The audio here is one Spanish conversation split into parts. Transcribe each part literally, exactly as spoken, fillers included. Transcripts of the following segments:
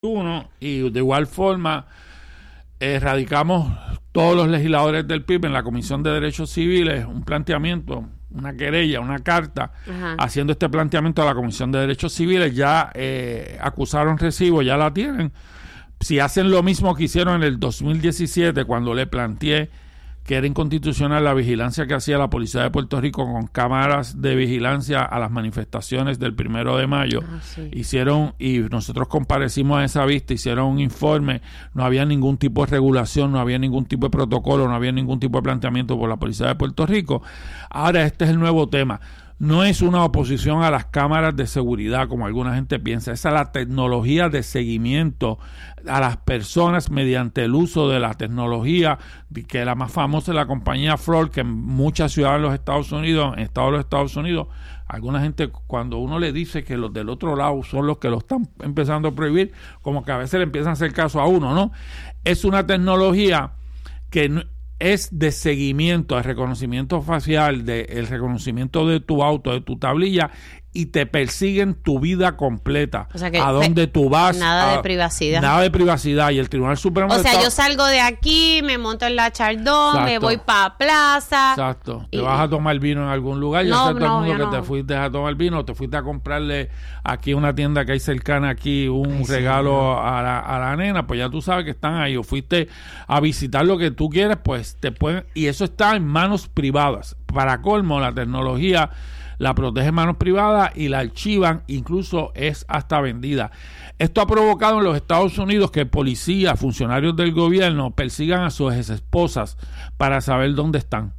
Uno, y de igual forma eh, radicamos todos los legisladores del P I B en la Comisión de Derechos Civiles un planteamiento, una querella, una carta, Ajá. haciendo este planteamiento a la Comisión de Derechos Civiles. Ya eh, acusaron recibo, ya la tienen. Si hacen lo mismo que hicieron en el dos mil diecisiete, cuando le planteé que era inconstitucional la vigilancia que hacía la Policía de Puerto Rico con cámaras de vigilancia a las manifestaciones del primero de mayo, ah, sí. hicieron, y nosotros comparecimos a esa vista, hicieron un informe, no había ningún tipo de regulación, no había ningún tipo de protocolo, no había ningún tipo de planteamiento por la Policía de Puerto Rico. Ahora este es el nuevo tema. No es una oposición a las cámaras de seguridad, como alguna gente piensa. Esa es la tecnología de seguimiento a las personas mediante el uso de la tecnología, que la más famosa es la compañía Floor, que en muchas ciudades de los Estados Unidos, en estados de los Estados Unidos, alguna gente, cuando uno le dice que los del otro lado son los que lo están empezando a prohibir, como que a veces le empiezan a hacer caso a uno, ¿no? Es una tecnología que no, es de seguimiento, de reconocimiento facial, de el reconocimiento de tu auto, de tu tablilla, y te persiguen tu vida completa, o sea que a dónde tú vas. Nada a, de privacidad. Nada de privacidad. Y el Tribunal Supremo... O sea, Estado, yo salgo de aquí, me monto en la Chardón, exacto, me voy para plaza. Exacto. Y, te vas a tomar vino en algún lugar. No, ya está todo no, el mundo que no. te fuiste a tomar vino, te fuiste a comprarle aquí una tienda que hay cercana aquí, un Ay, regalo sí, a, la, a la nena, pues ya tú sabes que están ahí. O fuiste a visitar lo que tú quieres, pues te pueden... Y eso está en manos privadas. Para colmo, la tecnología la protege en manos privadas y la archivan, incluso es hasta vendida. Esto ha provocado en los Estados Unidos que policías, funcionarios del gobierno persigan a sus esposas para saber dónde están.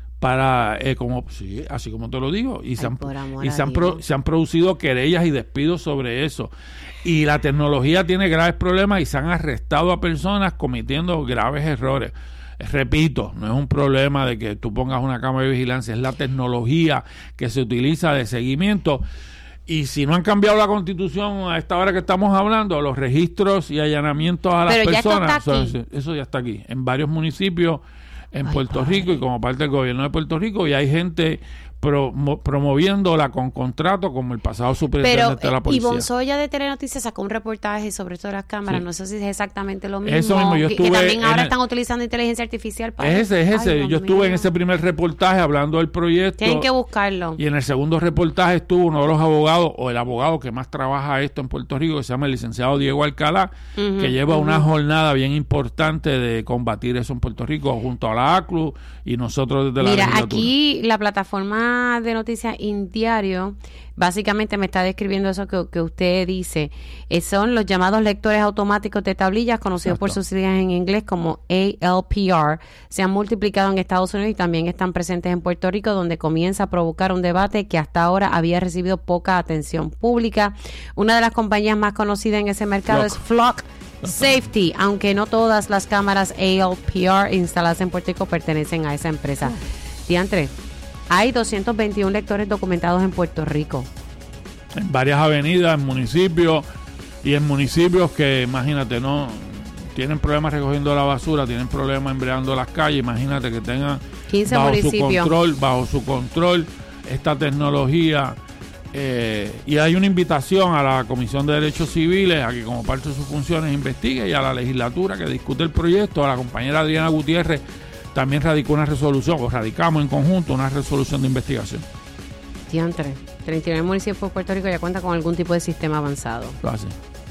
Para, eh, como sí, así como te lo digo, y, Ay, se, han, y se, han pro, se han producido querellas y despidos sobre eso. Y la tecnología tiene graves problemas y se han arrestado a personas cometiendo graves errores. Repito, no es un problema de que tú pongas una cámara de vigilancia, es la tecnología que se utiliza de seguimiento. Y si no han cambiado la Constitución a esta hora que estamos hablando, los registros y allanamientos a las Pero personas, ya eso, eso ya está aquí, en varios municipios en Ay, Puerto padre. Rico y como parte del gobierno de Puerto Rico, y hay gente Promo, promoviéndola con contrato como el pasado superintendente Pero, de la policía. Ivonne Soya de Telenoticias sacó un reportaje sobre esto de las cámaras, sí. No sé si es exactamente lo mismo. Eso mismo, yo que, estuve que también ahora el, están utilizando inteligencia artificial para... Es ese, es ese. Ay, yo Dios estuve mío. en ese primer reportaje hablando del proyecto. Tienen que buscarlo. Y en el segundo reportaje estuvo uno de los abogados, o el abogado que más trabaja esto en Puerto Rico, que se llama el licenciado Diego Alcalá, uh-huh, que lleva uh-huh. una jornada bien importante de combatir eso en Puerto Rico, junto a la A C L U y nosotros desde la Mira, legislatura. aquí la plataforma de noticias Indiario básicamente me está describiendo eso que, que usted dice. Eh, son los llamados lectores automáticos de tablillas, conocidos Exacto. por sus siglas en inglés como A L P R. Se han multiplicado en Estados Unidos y también están presentes en Puerto Rico, donde comienza a provocar un debate que hasta ahora había recibido poca atención pública. Una de las compañías más conocidas en ese mercado Flock. es Flock Safety, aunque no todas las cámaras A L P R instaladas en Puerto Rico pertenecen a esa empresa. Diantre, hay doscientos veintiún lectores documentados en Puerto Rico. En varias avenidas, en municipios, y en municipios que, imagínate, no tienen problemas recogiendo la basura, tienen problemas embreando las calles. Imagínate que tengan quince bajo municipios. su control, bajo su control esta tecnología. Eh, y hay una invitación a la Comisión de Derechos Civiles a que como parte de sus funciones investigue, y a la legislatura que discute el proyecto. A la compañera Adriana Gutiérrez también radicó una resolución, o radicamos en conjunto una resolución de investigación. Diantre, treinta y nueve municipios de Puerto Rico ya cuenta con algún tipo de sistema avanzado. Lo hace.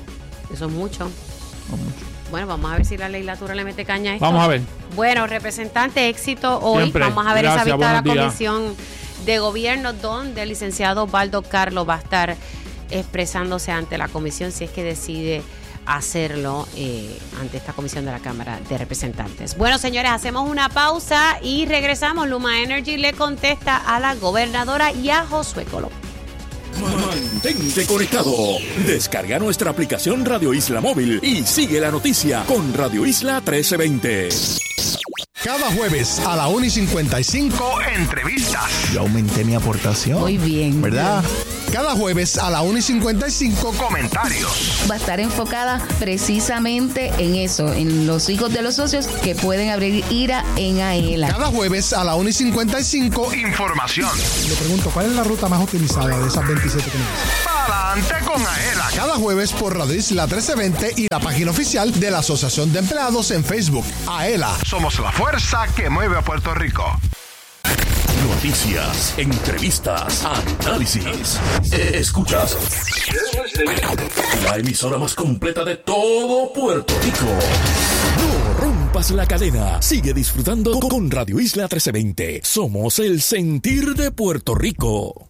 Eso es mucho. No mucho. Bueno, vamos a ver si la legislatura le mete caña a esto. Vamos a ver. Bueno, representante, éxito hoy. Siempre. Vamos a ver Gracias, esa vista de la buenos días. Comisión de Gobierno, donde el licenciado Osvaldo Carlos va a estar expresándose ante la comisión si es que decide hacerlo eh, ante esta comisión de la Cámara de Representantes. Bueno, señores, hacemos una pausa y regresamos. Luma Energy le contesta a la gobernadora y a Josué Colón. Mantente conectado. Descarga nuestra aplicación Radio Isla Móvil y sigue la noticia con Radio Isla trece veinte. Cada jueves a la una y cincuenta y cinco, entrevistas. Yo aumenté mi aportación. Muy bien. ¿Verdad? Cada jueves a la una y cincuenta y cinco, comentarios. Va a estar enfocada precisamente en eso, en los hijos de los socios que pueden abrir ira en AELA. Cada jueves a la una y cincuenta y cinco, información. Le pregunto, ¿cuál es la ruta más utilizada de esas veintisiete que me dicen? Para Adelante con Aela. Cada jueves por Radio Isla trece veinte y la página oficial de la Asociación de Empleados en Facebook. Aela, somos la fuerza que mueve a Puerto Rico. Noticias, entrevistas, análisis. Escuchas la emisora más completa de todo Puerto Rico. No rompas la cadena. Sigue disfrutando con Radio Isla trece veinte. Somos el sentir de Puerto Rico.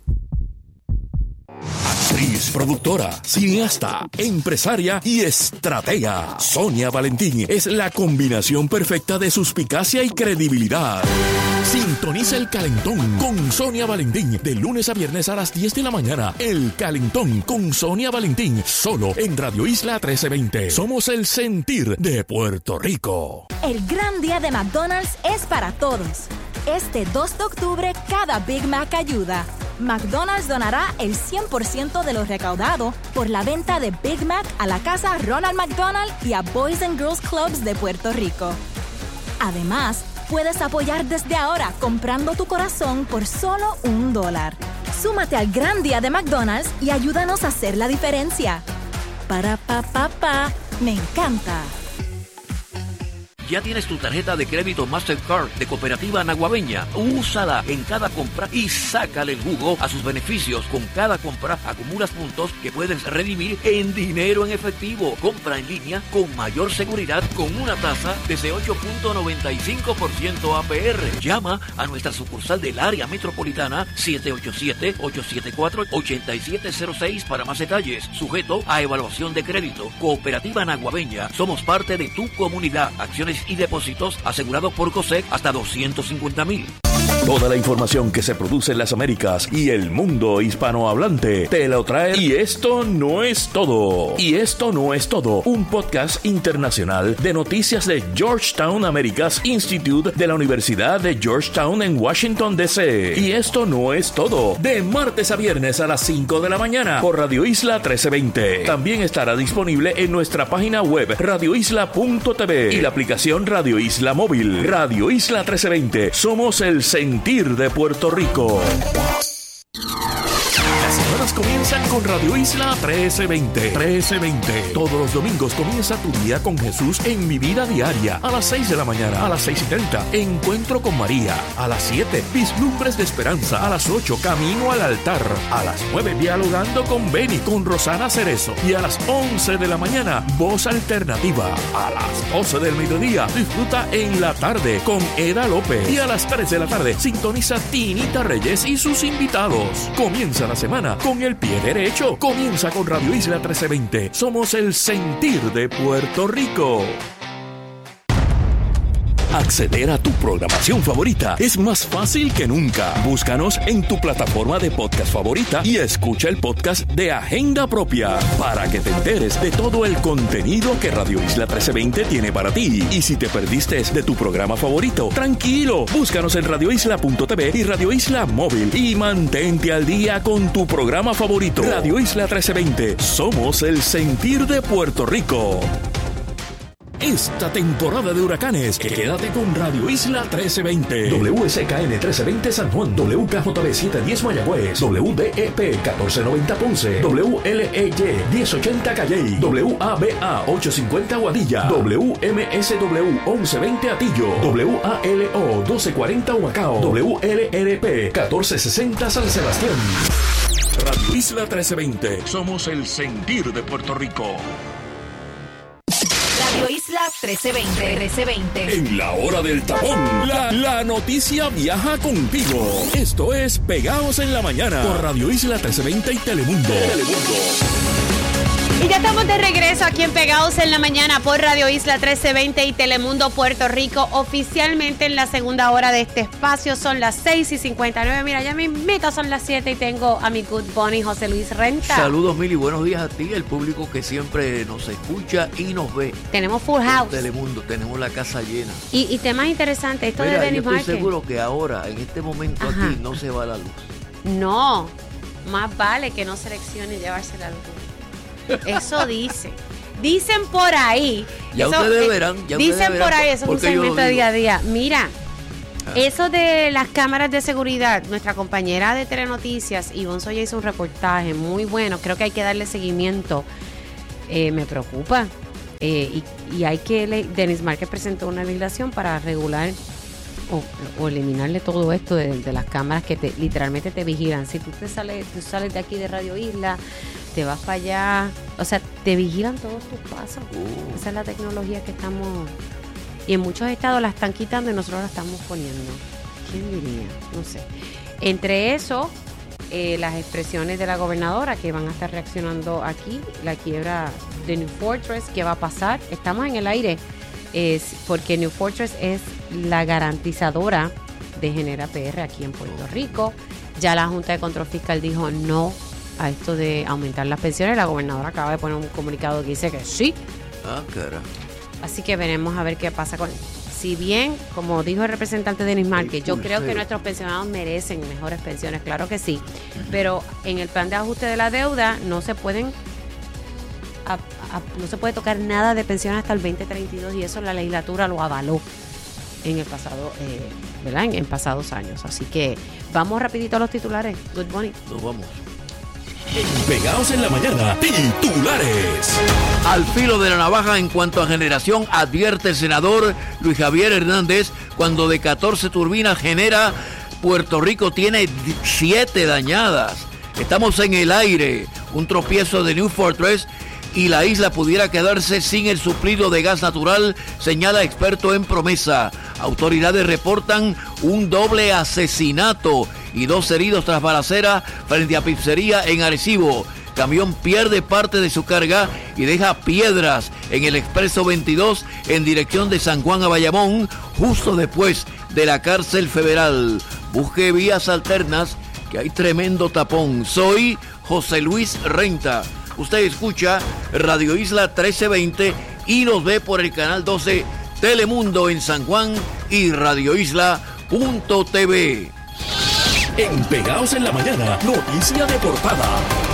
Actriz, productora, cineasta, empresaria y estratega. Sonia Valentín es la combinación perfecta de suspicacia y credibilidad. Sintoniza El Calentón con Sonia Valentín de lunes a viernes a las diez de la mañana. El Calentón con Sonia Valentín, solo en Radio Isla trece veinte. Somos el sentir de Puerto Rico. El gran día de McDonald's es para todos. Este dos de octubre, cada Big Mac ayuda. McDonald's donará el cien por ciento de lo recaudado por la venta de Big Mac a la Casa Ronald McDonald y a Boys and Girls Clubs de Puerto Rico. Además, puedes apoyar desde ahora comprando tu corazón por solo un dólar. Súmate al gran día de McDonald's y ayúdanos a hacer la diferencia. Para pa pa pa, me encanta. ¿Ya tienes tu tarjeta de crédito Mastercard de Cooperativa Naguabeña? Úsala en cada compra y sácale el jugo a sus beneficios. Con cada compra acumulas puntos que puedes redimir en dinero en efectivo. Compra en línea con mayor seguridad con una tasa desde ocho punto noventa y cinco por ciento A P R. Llama a nuestra sucursal del área metropolitana siete ocho siete, ocho siete cuatro, ocho siete cero seis para más detalles. Sujeto a evaluación de crédito. Cooperativa Naguabeña. Somos parte de tu comunidad. Acciones y depósitos asegurados por COSEC hasta doscientos cincuenta mil. Toda la información que se produce en las Américas y el mundo hispanohablante te lo trae. Y esto no es todo. Y esto no es todo. Un podcast internacional de noticias de Georgetown Americas Institute de la Universidad de Georgetown en Washington, D C Y esto no es todo. De martes a viernes a las cinco de la mañana por Radio Isla trece veinte. También estará disponible en nuestra página web radio isla punto t v y la aplicación Radio Isla Móvil. Radio Isla trece veinte. Somos el sentir de Puerto Rico. Las semanas comienzan con Radio Isla trece veinte. trece veinte. Todos los domingos comienza tu día con Jesús en Mi Vida Diaria. A las seis de la mañana, a las seis y treinta, Encuentro con María. A las siete, Vislumbres de Esperanza. A las ocho, Camino al Altar. A las nueve, Dialogando con Beni, con Rosana Cerezo. Y a las once de la mañana, Voz Alternativa. A las doce del mediodía, disfruta En la Tarde con Eda López. Y a las tres de la tarde, sintoniza Tinita Reyes y sus invitados. Comienza la semana con el pie derecho. Comienza con Radio Isla trece veinte. Somos el sentir de Puerto Rico. Acceder a tu programación favorita es más fácil que nunca. Búscanos en tu plataforma de podcast favorita y escucha el podcast de Agenda Propia para que te enteres de todo el contenido que Radio Isla trece veinte tiene para ti. Y si te perdiste de tu programa favorito, tranquilo, búscanos en radio isla punto t v y Radio Isla Móvil y mantente al día con tu programa favorito. Radio Isla trece veinte, somos el sentir de Puerto Rico. Esta temporada de huracanes, quédate con Radio Isla trece veinte. W S K N trece veinte San Juan, W K J B setecientos diez Mayagüez, W D E P catorce noventa Ponce, W L E Y diez ochenta Calley, W A B A ochocientos cincuenta Guadilla, W M S W once veinte Atillo, W A L O doce cuarenta Humacao, W L R P catorce sesenta San Sebastián. Radio Isla trece veinte, somos el sentir de Puerto Rico. Radio Isla trece veinte. trece veinte. En la hora del tapón, la, la noticia viaja contigo. Esto es Pegados en la Mañana por Radio Isla trece veinte y Telemundo. Telemundo. Y ya estamos de regreso aquí en Pegados en la Mañana por Radio Isla trece veinte y Telemundo Puerto Rico. Oficialmente en la segunda hora de este espacio son las seis y cincuenta y nueve. Mira, ya me invito, son las siete y tengo a mi good bunny José Luis Renta. Saludos, Mili, buenos días a ti, el público que siempre nos escucha y nos ve. Tenemos full house. Telemundo, tenemos la casa llena. Y, y temas interesantes, esto Mira, de Benny yo estoy Market. seguro que ahora, en este momento Ajá. aquí, no se va la luz. No, más vale que no seleccione llevarse la luz. Eso dice. Dicen por ahí. Ya eso, ustedes eh, verán. Ya dicen ustedes verán por ahí, eso es un porque yo lo segmento de digo. día a día. Mira, Eso de las cámaras de seguridad, nuestra compañera de Telenoticias, Ivonne Soya, hizo un reportaje muy bueno. Creo que hay que darle seguimiento. Eh, me preocupa. Eh, y, y hay que... Le- Denis Márquez presentó una legislación para regular o, o eliminarle todo esto de, de las cámaras que te, literalmente te vigilan. Si tú te sales, tú sales de aquí de Radio Isla, te vas para allá, o sea, te vigilan todos tus pasos. Uh. Esa es la tecnología que estamos... Y en muchos estados la están quitando y nosotros la estamos poniendo. ¿Quién diría? No sé. Entre eso, eh, las expresiones de la gobernadora que van a estar reaccionando aquí, la quiebra de New Fortress, ¿qué va a pasar? Estamos en el aire, eh, porque New Fortress es la garantizadora de Genera P R aquí en Puerto Rico. Ya la Junta de Control Fiscal dijo no a esto de aumentar las pensiones. La gobernadora acaba de poner un comunicado que dice que sí. Ah, cara. Así que veremos a ver qué pasa con... Si bien, como dijo el representante Denis Márquez, yo creo que nuestros pensionados merecen mejores pensiones, claro que sí, pero en el plan de ajuste de la deuda no se pueden a, a, no se puede tocar nada de pensiones hasta el veinte treinta y dos y eso la legislatura lo avaló en el pasado, eh, ¿verdad? En, en pasados años. Así que vamos rapidito a los titulares. Good morning. Nos vamos. Pegados en la mañana, titulares. Al filo de la navaja en cuanto a generación, advierte el senador Luis Javier Hernández, cuando de catorce turbinas genera, Puerto Rico tiene siete dañadas. Estamos en el aire, un tropiezo de New Fortress y la isla pudiera quedarse sin el suplido de gas natural, señala experto en promesa. Autoridades reportan un doble asesinato y dos heridos tras balacera frente a pizzería en Arecibo. Camión pierde parte de su carga y deja piedras en el expreso veintidós en dirección de San Juan a Bayamón, justo después de la cárcel federal. Busque vías alternas, que hay tremendo tapón. Soy José Luis Renta. Usted escucha Radio Isla trece veinte y nos ve por el canal doce Telemundo en San Juan y radio isla punto t v. En Pegados en la mañana, noticia de portada.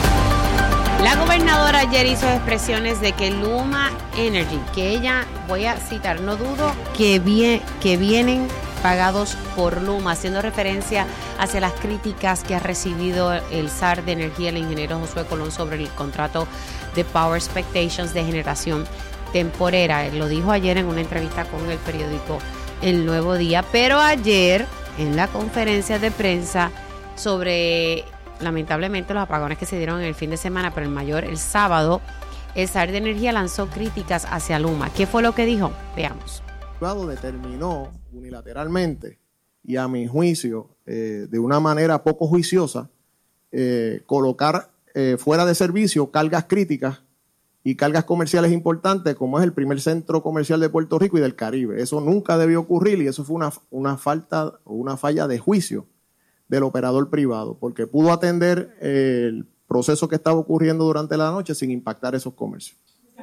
La gobernadora ayer hizo expresiones de que Luma Energy, que ella, voy a citar, no dudo que, vie, que vienen pagados por Luma, haciendo referencia hacia las críticas que ha recibido el S A R de Energía, el ingeniero Josué Colón, sobre el contrato de Power Expectations de generación temporera. Él lo dijo ayer en una entrevista con el periódico El Nuevo Día, pero ayer en la conferencia de prensa sobre, lamentablemente, los apagones que se dieron en el fin de semana, pero el mayor el sábado, el S A R de Energía lanzó críticas hacia Luma. ¿Qué fue lo que dijo? Veamos. El juzgado determinó unilateralmente y a mi juicio eh, de una manera poco juiciosa eh, colocar eh, fuera de servicio cargas críticas y cargas comerciales importantes como es el primer centro comercial de Puerto Rico y del Caribe. Eso nunca debió ocurrir y eso fue una, una falta o una falla de juicio del operador privado porque pudo atender eh, el proceso que estaba ocurriendo durante la noche sin impactar esos comercios.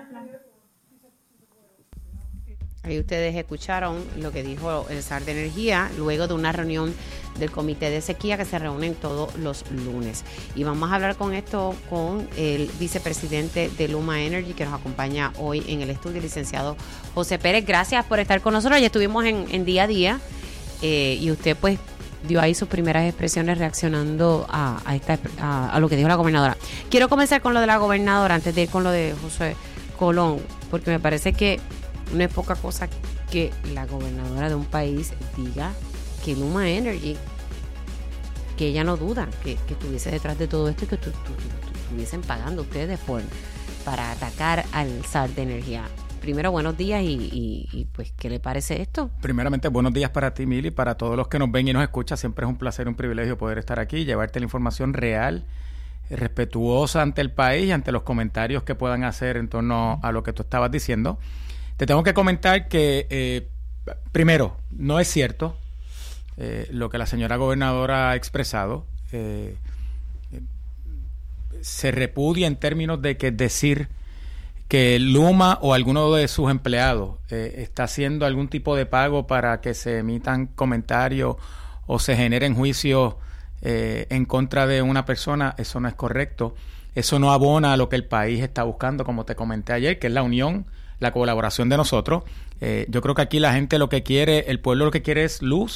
Ahí ustedes escucharon lo que dijo el S A R de Energía luego de una reunión del Comité de Sequía que se reúnen todos los lunes. Y vamos a hablar con esto con el vicepresidente de Luma Energy que nos acompaña hoy en el estudio, el licenciado José Pérez. Gracias por estar con nosotros. Ya estuvimos en, en día a día eh, y usted pues dio ahí sus primeras expresiones reaccionando a, a, esta, a, a lo que dijo la gobernadora. Quiero comenzar con lo de la gobernadora antes de ir con lo de Josué Colón, porque me parece que no es poca cosa que la gobernadora de un país diga que Luma Energy, que ella no duda que, que estuviese detrás de todo esto y que tu, tu, tu, tu, estuviesen pagando ustedes por para atacar al S A R de Energía. Primero, buenos días y, y, y pues, ¿qué le parece esto? Primeramente, buenos días para ti, Mili, para todos los que nos ven y nos escuchan. Siempre es un placer y un privilegio poder estar aquí y llevarte la información real, respetuosa ante el país y ante los comentarios que puedan hacer en torno a lo que tú estabas diciendo. Te tengo que comentar que, eh, primero, no es cierto eh, lo que la señora gobernadora ha expresado. Eh, eh, se repudia en términos de que decir que Luma o alguno de sus empleados eh, está haciendo algún tipo de pago para que se emitan comentarios o se generen juicios eh, en contra de una persona. Eso no es correcto. Eso no abona a lo que el país está buscando, como te comenté ayer, que es la unión, la colaboración de nosotros. Eh, yo creo que aquí la gente lo que quiere, el pueblo lo que quiere es luz,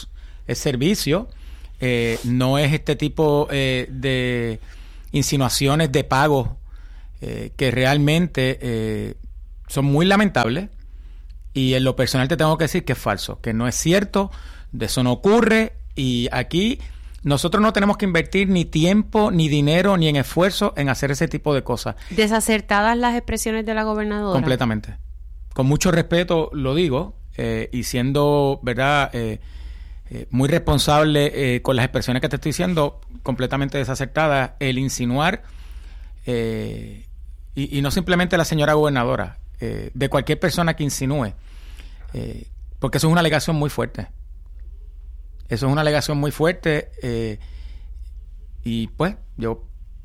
es servicio, eh, no es este tipo eh, de insinuaciones de pago eh, que realmente eh, son muy lamentables, y en lo personal te tengo que decir que es falso, que no es cierto, de eso no ocurre, y aquí nosotros no tenemos que invertir ni tiempo, ni dinero, ni en esfuerzo en hacer ese tipo de cosas. ¿Desacertadas las expresiones de la gobernadora? Completamente. Con mucho respeto lo digo, eh, y siendo, ¿verdad?, eh, eh, muy responsable eh, con las expresiones que te estoy diciendo, completamente desacertadas, el insinuar, eh, y, y no simplemente la señora gobernadora, eh, de cualquier persona que insinúe, eh, porque eso es una alegación muy fuerte. Eso es una alegación muy fuerte, eh, y pues yo,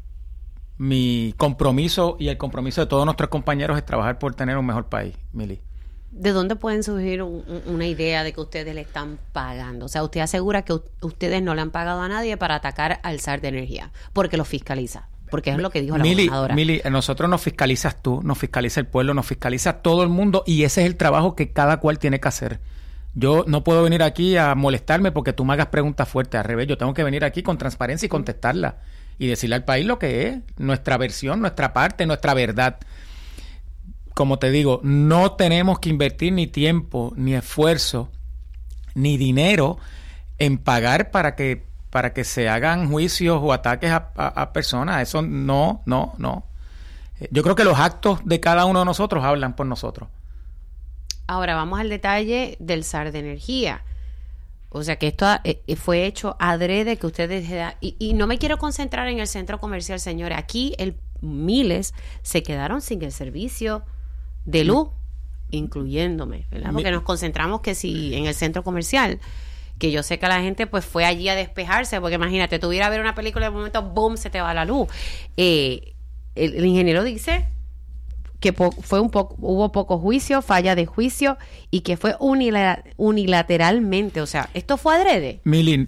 mi compromiso y el compromiso de todos nuestros compañeros es trabajar por tener un mejor país, Mili. ¿De dónde pueden surgir un, un, una idea de que ustedes le están pagando? O sea, usted asegura que u- ustedes no le han pagado a nadie para atacar al S A R de Energía, porque lo fiscaliza, porque es lo que dijo la Mili, gobernadora. Mili, nosotros nos fiscalizas tú, nos fiscaliza el pueblo, nos fiscaliza todo el mundo, y ese es el trabajo que cada cual tiene que hacer. Yo no puedo venir aquí a molestarme porque tú me hagas preguntas fuertes. Al revés, yo tengo que venir aquí con transparencia y contestarla y decirle al país lo que es, nuestra versión, nuestra parte, nuestra verdad. Como te digo, no tenemos que invertir ni tiempo, ni esfuerzo, ni dinero en pagar para que para que se hagan juicios o ataques a, a, a personas. Eso no, no, no. Yo creo que los actos de cada uno de nosotros hablan por nosotros. Ahora vamos al detalle del S A R de Energía. O sea que esto eh, fue hecho adrede, que ustedes... Y, y no me quiero concentrar en el centro comercial, señores. Aquí el miles se quedaron sin el servicio de luz, incluyéndome, ¿verdad? Porque nos concentramos que si en el centro comercial, que yo sé que la gente pues fue allí a despejarse, porque imagínate, tú vienes a ver una película y de momento, boom, se te va la luz. Eh, el, el ingeniero dice que po- fue un poco, hubo poco juicio, falla de juicio, y que fue unila- unilateralmente. O sea, ¿esto fue adrede? Mili,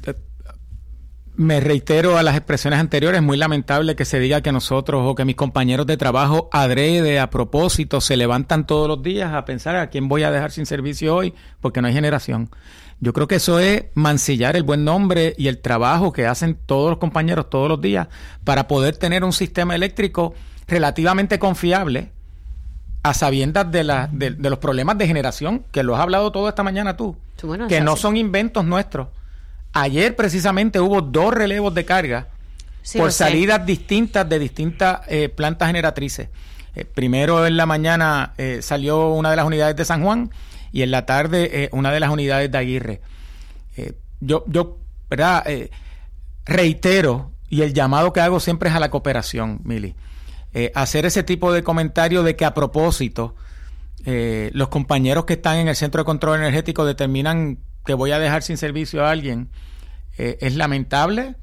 me reitero a las expresiones anteriores, es muy lamentable que se diga que nosotros o que mis compañeros de trabajo adrede, a propósito, se levantan todos los días a pensar a quién voy a dejar sin servicio hoy porque no hay generación. Yo creo que eso es mancillar el buen nombre y el trabajo que hacen todos los compañeros todos los días para poder tener un sistema eléctrico relativamente confiable, a sabiendas de, la, de, de los problemas de generación, que lo has hablado todo esta mañana tú, Bueno, que no sí. son inventos nuestros. Ayer precisamente hubo dos relevos de carga Sí, por lo sé. salidas distintas de distintas eh, plantas generatrices. Eh, primero en la mañana eh, salió una de las unidades de San Juan y en la tarde eh, una de las unidades de Aguirre. Eh, yo, yo, ¿verdad? Eh, reitero, y el llamado que hago siempre es a la cooperación, Mili. Eh, hacer ese tipo de comentario de que a propósito eh, los compañeros que están en el Centro de Control Energético determinan que voy a dejar sin servicio a alguien, eh, es lamentable,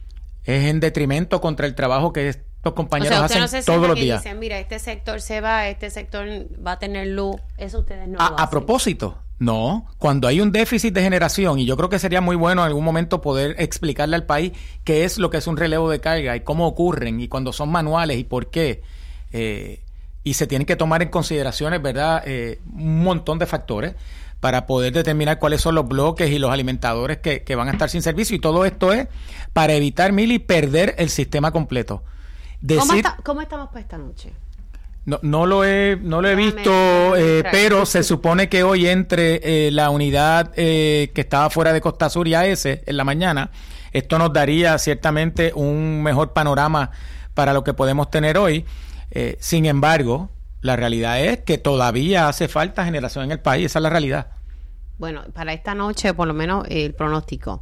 es en detrimento contra el trabajo que estos compañeros o sea, usted hacen no se todos sienta los que días. dicen, mira, este sector se va, este sector va a tener luz. Eso ustedes no A, lo a hacen. propósito, no, cuando hay un déficit de generación, y yo creo que sería muy bueno en algún momento poder explicarle al país qué es lo que es un relevo de carga y cómo ocurren y cuando son manuales y por qué. Eh, y se tienen que tomar en consideraciones, ¿verdad? Eh, un montón de factores para poder determinar cuáles son los bloques y los alimentadores que, que van a estar sin servicio, y todo esto es para evitar, Mili, perder el sistema completo. ¿Cómo, Decir, está- ¿Cómo estamos para esta noche? no, no lo he, no lo he Déjame- visto, déjame eh, entrar. pero se supone que hoy entre eh, la unidad eh, que estaba fuera de Costa Sur y A S en la mañana. Esto nos daría ciertamente un mejor panorama para lo que podemos tener hoy. Eh, sin embargo, la realidad es que todavía hace falta generación en el país. Esa es la realidad. Bueno, para esta noche, por lo menos eh, el pronóstico,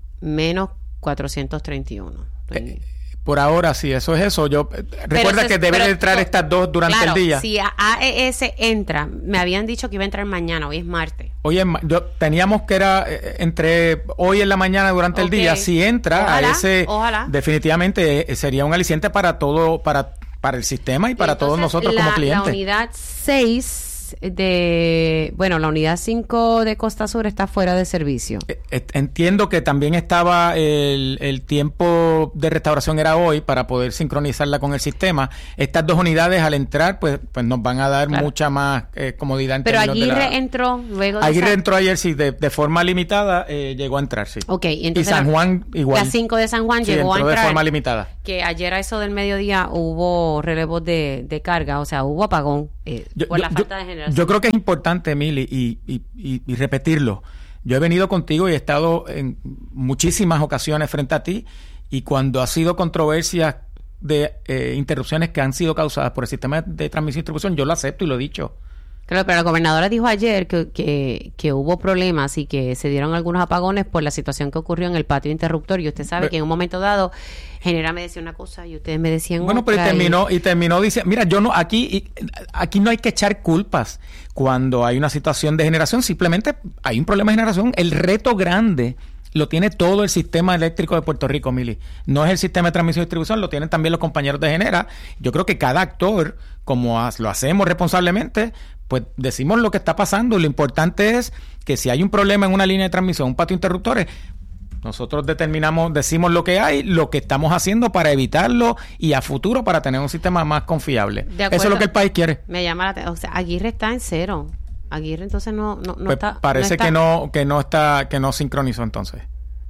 menos cuatrocientos treinta y uno. Eh, Por ahora, sí, eso es eso. Yo eh, recuerda se- que deben pero- entrar pero- estas dos durante claro, el día. si A E S entra, me habían dicho que iba a entrar mañana, hoy es martes. Oye, ma- yo teníamos que era eh, entre hoy en la mañana durante Ok. el día. Si entra Ojalá, a ese, ojalá. definitivamente eh, sería un aliciente para todo, para para el sistema y para todos Entonces, nosotros la, como clientes. La unidad seis de, bueno, la unidad cinco de Costa Sur está fuera de servicio. Entiendo que también estaba el, el tiempo de restauración era hoy para poder sincronizarla con el sistema. Estas dos unidades al entrar pues pues nos van a dar claro. mucha más eh, comodidad. En Pero Aguirre la, entró luego de Aguirre esa... entró ayer, sí, de, de forma limitada eh, llegó a entrar, sí. Ok, entonces y San Juan igual. La cinco de San Juan sí, llegó a entrar. de forma limitada. Que ayer a eso del mediodía hubo relevos de, de carga, o sea, hubo apagón eh, yo, por yo, la falta de generación. Yo creo que es importante, Mili, y, y, y, y repetirlo. Yo he venido contigo y he estado en muchísimas ocasiones frente a ti, y cuando ha sido controversia de eh, interrupciones que han sido causadas por el sistema de transmisión y distribución, yo lo acepto y lo he dicho. Claro, pero la gobernadora dijo ayer que, que, que hubo problemas y que se dieron algunos apagones por la situación que ocurrió en el patio interruptor, y usted sabe pero, que en un momento dado Genera me decía una cosa y ustedes me decían bueno, otra. Bueno, pero y terminó, y, y terminó diciendo, mira, yo no, aquí, aquí no hay que echar culpas cuando hay una situación de generación, simplemente hay un problema de generación. El reto grande lo tiene todo el sistema eléctrico de Puerto Rico, Mili. No es el sistema de transmisión y distribución, lo tienen también los compañeros de Genera. Yo creo que cada actor, como lo hacemos responsablemente, pues decimos lo que está pasando. Lo importante es que si hay un problema en una línea de transmisión, un patio de interruptores, nosotros determinamos, decimos lo que hay, lo que estamos haciendo para evitarlo y a futuro para tener un sistema más confiable. Eso es lo que el país quiere. Me llama la atención. O sea, Aguirre está en cero. Aguirre entonces no, no, no pues está. Parece no está... que no, que no está, que no sincronizó entonces.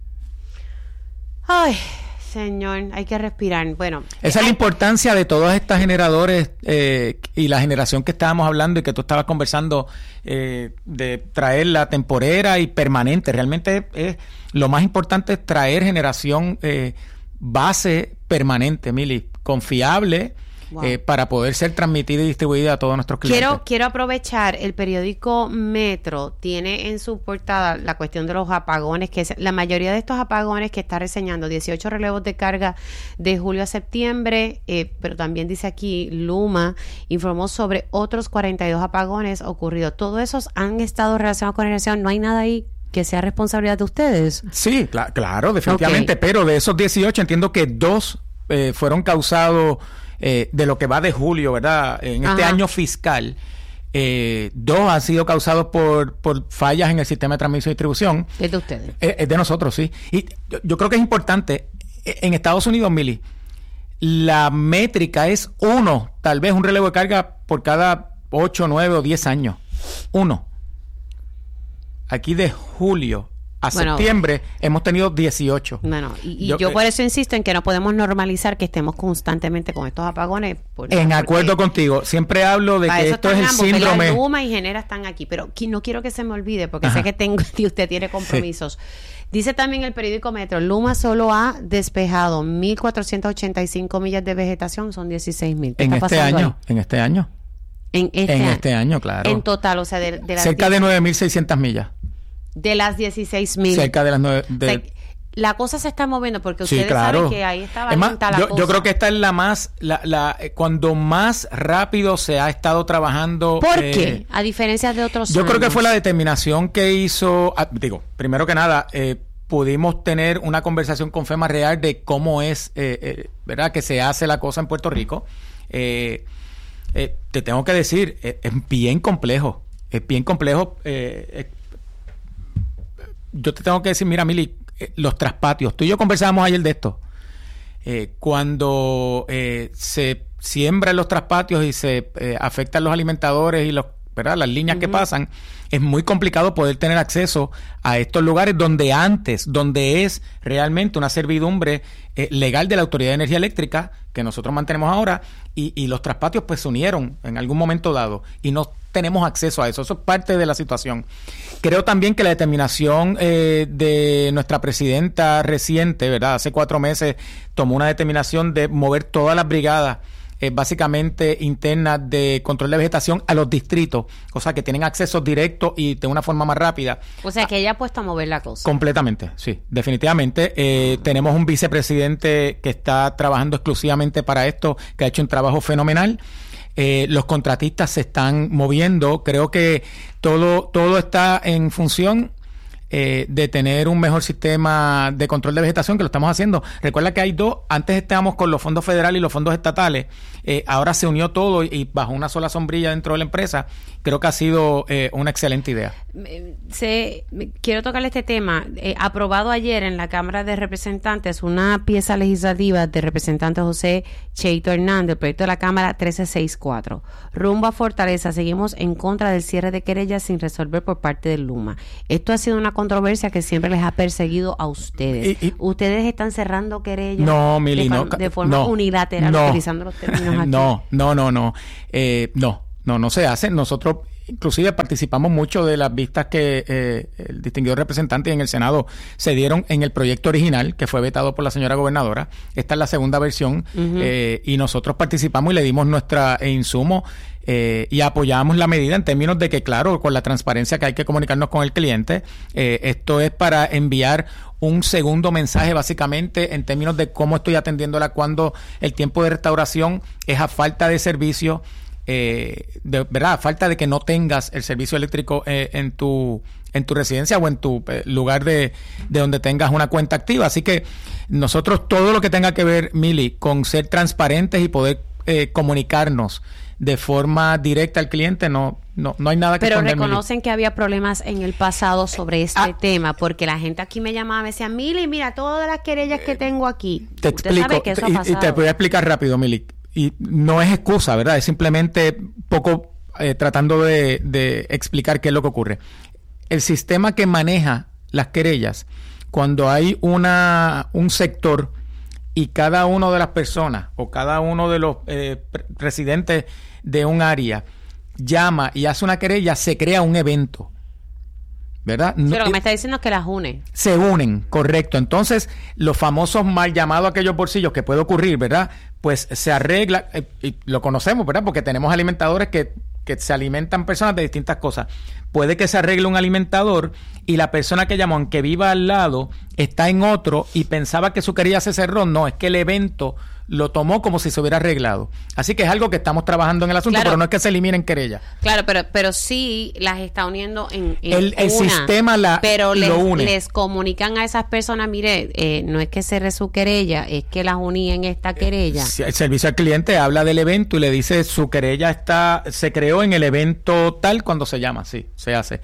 Ay, señor, hay que respirar. Bueno, esa es la importancia de todos estos generadores eh, y la generación que estábamos hablando y que tú estabas conversando eh, de traerla temporera y permanente. Realmente es, es lo más importante es traer generación eh, base permanente, Mili, confiable. Wow. Eh, para poder ser transmitida y distribuida a todos nuestros clientes. Quiero, quiero aprovechar, el periódico Metro tiene en su portada la cuestión de los apagones, que es la mayoría de estos apagones que está reseñando, dieciocho relevos de carga de julio a septiembre, eh, pero también dice aquí, Luma informó sobre otros cuarenta y dos apagones ocurridos. Todos esos han estado relacionados con generación, no hay nada ahí que sea responsabilidad de ustedes. Sí, cl- claro, definitivamente, okay. Pero de esos dieciocho entiendo que dos eh, fueron causados Eh, de lo que va de julio, ¿verdad? En este Ajá. año fiscal, eh, dos han sido causados por, por fallas en el sistema de transmisión y distribución. ¿Es de ustedes? Es, es de nosotros, sí. Y yo, yo creo que es importante, en Estados Unidos, Mili, la métrica es uno, tal vez un relevo de carga por cada ocho, nueve o diez años. Uno. Aquí de julio a bueno, septiembre hemos tenido dieciocho. Bueno, y, y yo, yo por eso insisto en que no podemos normalizar que estemos constantemente con estos apagones. Por, en acuerdo contigo. Siempre hablo de que esto es el ambos, síndrome. Luma y Genera están aquí, pero no quiero que se me olvide porque Ajá. sé que tengo y usted tiene compromisos. Sí. Dice también el periódico Metro, Luma solo ha despejado mil cuatrocientas ochenta y cinco millas de vegetación, son dieciséis mil. En este año, ahí? en este año. En este, en año. este año, claro. En total, o sea, de, de las cerca de nueve mil seiscientas millas. De las dieciséis mil. Cerca de las nueve. De... O sea, la cosa se está moviendo porque sí, ustedes claro. saben que ahí estaba es más, la yo, cosa. Yo creo que esta es la más, la, la, cuando más rápido se ha estado trabajando. ¿Por eh, qué? A diferencia de otros Yo años. creo que fue la determinación que hizo, ah, digo, primero que nada, eh, pudimos tener una conversación con FEMA Real de cómo es, eh, eh, ¿verdad?, que se hace la cosa en Puerto Rico. Eh, eh, te tengo que decir, eh, es bien complejo, es bien complejo. Eh, eh, yo te tengo que decir, mira, Mili, eh, los traspatios, tú y yo conversábamos ayer de esto. Eh, cuando eh, se siembran los traspatios y se eh, afectan los alimentadores y los, ¿verdad?, las líneas uh-huh. que pasan, es muy complicado poder tener acceso a estos lugares donde antes, donde es realmente una servidumbre eh, legal de la Autoridad de Energía Eléctrica, que nosotros mantenemos ahora, y, y los traspatios pues se unieron en algún momento dado, y no tenemos acceso a eso. Eso es parte de la situación. Creo también que la determinación eh, de nuestra presidenta reciente, ¿verdad?, hace cuatro meses, tomó una determinación de mover todas las brigadas Eh, básicamente internas de control de vegetación a los distritos, o sea que tienen acceso directo y de una forma más rápida. O sea que ella ha puesto a mover la cosa. Completamente, sí, definitivamente. Eh, uh-huh. Tenemos un vicepresidente que está trabajando exclusivamente para esto, que ha hecho un trabajo fenomenal. Eh, los contratistas se están moviendo. Creo que todo, todo está en función eh, de tener un mejor sistema de control de vegetación, que lo estamos haciendo. Recuerda que hay dos, antes estábamos con los fondos federales y los fondos estatales, eh, ahora se unió todo y, y bajo una sola sombrilla dentro de la empresa. Creo que ha sido eh, una excelente idea. Se, quiero tocarle este tema. Eh, aprobado ayer en la Cámara de Representantes una pieza legislativa del representante José Cheito Hernández, el proyecto de la Cámara trece sesenta y cuatro. Rumbo a Fortaleza, seguimos en contra del cierre de querellas sin resolver por parte del Luma. Esto ha sido una controversia que siempre les ha perseguido a ustedes. Y, y, ¿Ustedes están cerrando querellas no, Mili, de, no, de forma no, unilateral, no, utilizando los términos aquí? No, no, no, no. Eh, no, no, no se hace. Nosotros inclusive participamos mucho de las vistas que eh, el distinguido representante en el Senado se dieron en el proyecto original, que fue vetado por la señora gobernadora. Esta es la segunda versión, uh-huh. eh, y nosotros participamos y le dimos nuestra eh, insumo eh, y apoyamos la medida en términos de que, claro, con la transparencia que hay que comunicarnos con el cliente, eh, esto es para enviar un segundo mensaje básicamente en términos de cómo estoy atendiéndola cuando el tiempo de restauración es a falta de servicio. Eh, de verdad, falta de que no tengas el servicio eléctrico eh, en tu en tu residencia o en tu eh, lugar de, de donde tengas una cuenta activa. Así que nosotros todo lo que tenga que ver, Mili, con ser transparentes y poder eh, comunicarnos de forma directa al cliente, no no no hay nada que Pero esconder, reconocen Mili. Que había problemas en el pasado sobre este ah, tema, porque la gente aquí me llamaba y me decía, Mili, mira, todas las querellas que tengo aquí. Te Usted explico, sabe que eso y, ha pasado. y te voy a explicar rápido, Mili. Y no es excusa, ¿verdad? Es simplemente poco eh, tratando de, de explicar qué es lo que ocurre. El sistema que maneja las querellas, cuando hay una un sector y cada una de las personas o cada uno de los eh, residentes de un área llama y hace una querella, se crea un evento, ¿verdad? Pero no, lo que me está diciendo es que las une. Se unen, correcto. Entonces, los famosos mal llamados aquellos bolsillos que puede ocurrir, ¿verdad? Pues se arregla, eh, y lo conocemos, ¿verdad? Porque tenemos alimentadores que, que se alimentan personas de distintas cosas. Puede que se arregle un alimentador y la persona que llamó, aunque viva al lado, está en otro y pensaba que su querella se cerró. No, es que el evento lo tomó como si se hubiera arreglado. Así que es algo que estamos trabajando en el asunto, claro, pero no es que se eliminen querellas. Claro, pero pero sí las está uniendo en, en el, el una, sistema la pero les, lo une. les comunican a esas personas, mire, eh, no es que cerre su querella, es que las uní en esta querella. El servicio al cliente habla del evento y le dice su querella está se creó en el evento tal cuando se llama, sí, se hace.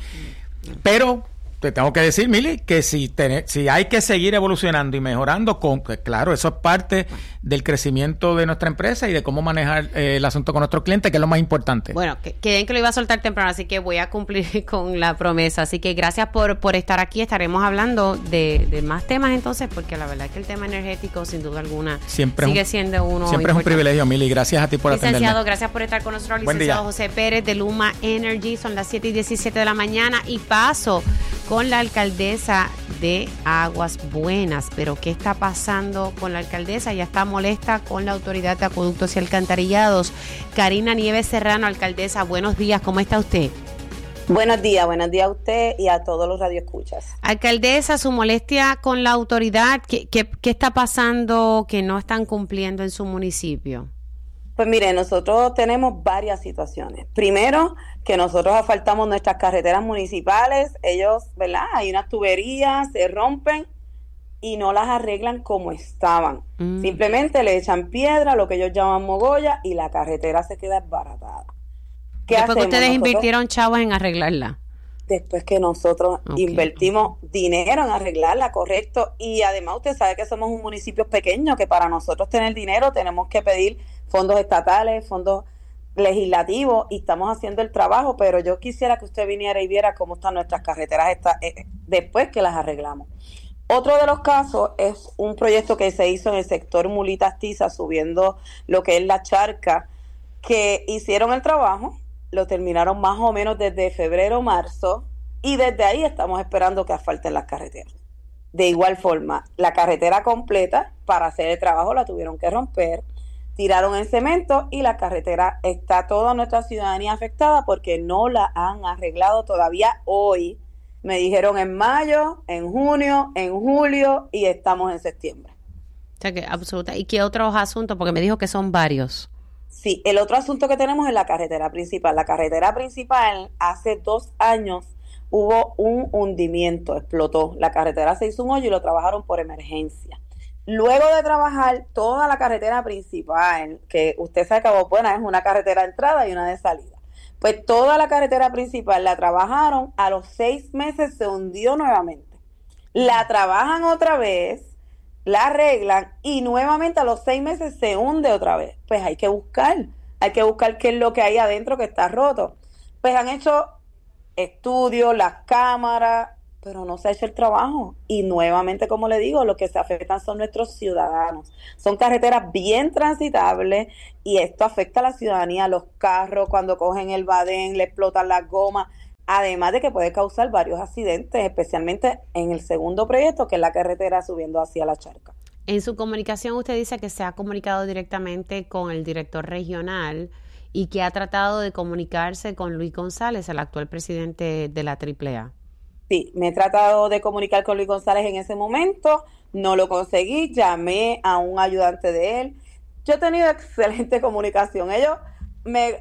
Pero te tengo que decir, Mili, que si, ten, si hay que seguir evolucionando y mejorando, con, pues claro, eso es parte del crecimiento de nuestra empresa y de cómo manejar eh, el asunto con nuestros clientes, que es lo más importante. Bueno, que, que, que lo iba a soltar temprano, así que voy a cumplir con la promesa. Así que gracias por, por estar aquí. Estaremos hablando de, de más temas entonces, porque la verdad es que el tema energético, sin duda alguna, siempre sigue un, siendo uno Siempre importante. Es un privilegio, Mili. Gracias a ti por licenciado, atenderme. Licenciado, gracias por estar con nosotros. Licenciado José Pérez de Luma Energy. Son las siete y diecisiete de la mañana y paso con la alcaldesa de Aguas Buenas. Pero ¿qué está pasando con la alcaldesa? Ya está molesta con la Autoridad de Acueductos y Alcantarillados. Karina Nieves Serrano, alcaldesa, buenos días, ¿cómo está usted? Buenos días, buenos días a usted y a todos los radioescuchas. Alcaldesa, su molestia con la autoridad, ¿qué, qué, qué está pasando que no están cumpliendo en su municipio? Pues mire, nosotros tenemos varias situaciones. Primero, que nosotros asfaltamos nuestras carreteras municipales, ellos, ¿verdad? Hay unas tuberías, se rompen y no las arreglan como estaban. Mm. Simplemente le echan piedra, lo que ellos llaman mogolla, y la carretera se queda desbaratada. ¿Qué Después hacemos? que ustedes nosotros, invirtieron chavos en arreglarla. Después que nosotros okay. invertimos dinero en arreglarla, correcto. Y además usted sabe que somos un municipio pequeño, que para nosotros tener dinero tenemos que pedir fondos estatales, fondos legislativos, y estamos haciendo el trabajo, pero yo quisiera que usted viniera y viera cómo están nuestras carreteras esta, eh, después que las arreglamos. Otro de los casos es un proyecto que se hizo en el sector Mulitas-Tiza, subiendo lo que es la charca, que hicieron el trabajo, lo terminaron más o menos desde febrero, marzo, y desde ahí estamos esperando que asfalten las carreteras. De igual forma, la carretera completa, para hacer el trabajo la tuvieron que romper, tiraron el cemento y la carretera está toda nuestra ciudadanía afectada porque no la han arreglado todavía hoy. Me dijeron en mayo, en junio, en julio y estamos en septiembre. O sea que absoluta. ¿Y qué otros asuntos? Porque me dijo que son varios. Sí, el otro asunto que tenemos es la carretera principal. La carretera principal hace dos años hubo un hundimiento, explotó. La carretera se hizo un hoyo y lo trabajaron por emergencia. Luego de trabajar toda la carretera principal, que usted sabe que Aguabuena es una carretera de entrada y una de salida, pues toda la carretera principal la trabajaron, a los seis meses se hundió nuevamente. La trabajan otra vez, la arreglan y nuevamente a los seis meses se hunde otra vez. Pues hay que buscar, hay que buscar qué es lo que hay adentro que está roto. Pues han hecho estudios, las cámaras, pero no se ha hecho el trabajo. Y nuevamente, como le digo, lo que se afectan son nuestros ciudadanos. Son carreteras bien transitables y esto afecta a la ciudadanía, los carros, cuando cogen el badén, le explotan las gomas, además de que puede causar varios accidentes, especialmente en el segundo proyecto, que es la carretera subiendo hacia la charca. En su comunicación usted dice que se ha comunicado directamente con el director regional y que ha tratado de comunicarse con Luis González, el actual presidente de la triple A. Sí, me he tratado de comunicar con Luis González en ese momento, no lo conseguí, llamé a un ayudante de él. Yo he tenido excelente comunicación. Ellos me,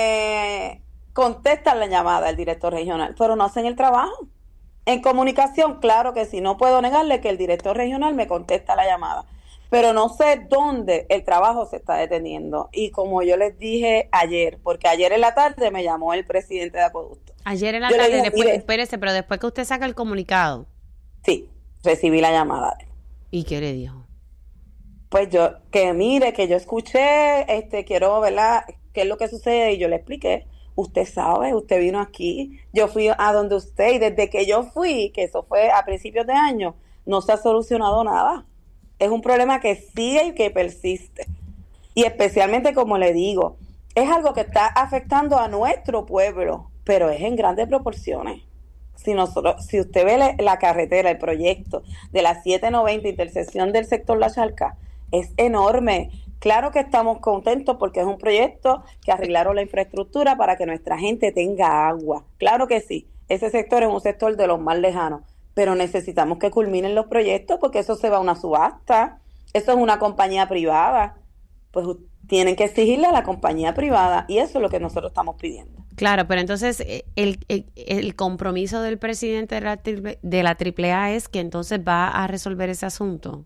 me contestan la llamada, el director regional, pero no hacen el trabajo. En comunicación, claro que sí, no puedo negarle que el director regional me contesta la llamada, pero no sé dónde el trabajo se está deteniendo. Y como yo les dije ayer, porque ayer en la tarde me llamó el presidente de Acueducto. Ayer en la yo tarde, dije, después, mire, espérese, pero después que usted saca el comunicado. Sí, recibí la llamada. ¿Y qué le dijo? Pues yo, que mire, que yo escuché, este, quiero, ¿verdad?, qué es lo que sucede, y yo le expliqué. Usted sabe, usted vino aquí, yo fui a donde usted, y desde que yo fui, que eso fue a principios de año, no se ha solucionado nada. Es un problema que sigue y que persiste. Y especialmente, como le digo, es algo que está afectando a nuestro pueblo, pero es en grandes proporciones. Si nosotros, si usted ve la, la carretera, el proyecto de la siete noventa, intersección del sector La Charca, es enorme. Claro que estamos contentos porque es un proyecto que arreglaron la infraestructura para que nuestra gente tenga agua. Claro que sí, ese sector es un sector de los más lejanos, pero necesitamos que culminen los proyectos porque eso se va a una subasta, eso es una compañía privada, pues tienen que exigirle a la compañía privada y eso es lo que nosotros estamos pidiendo. Claro, pero entonces el, el, el compromiso del presidente de la, de la triple A es que entonces va a resolver ese asunto.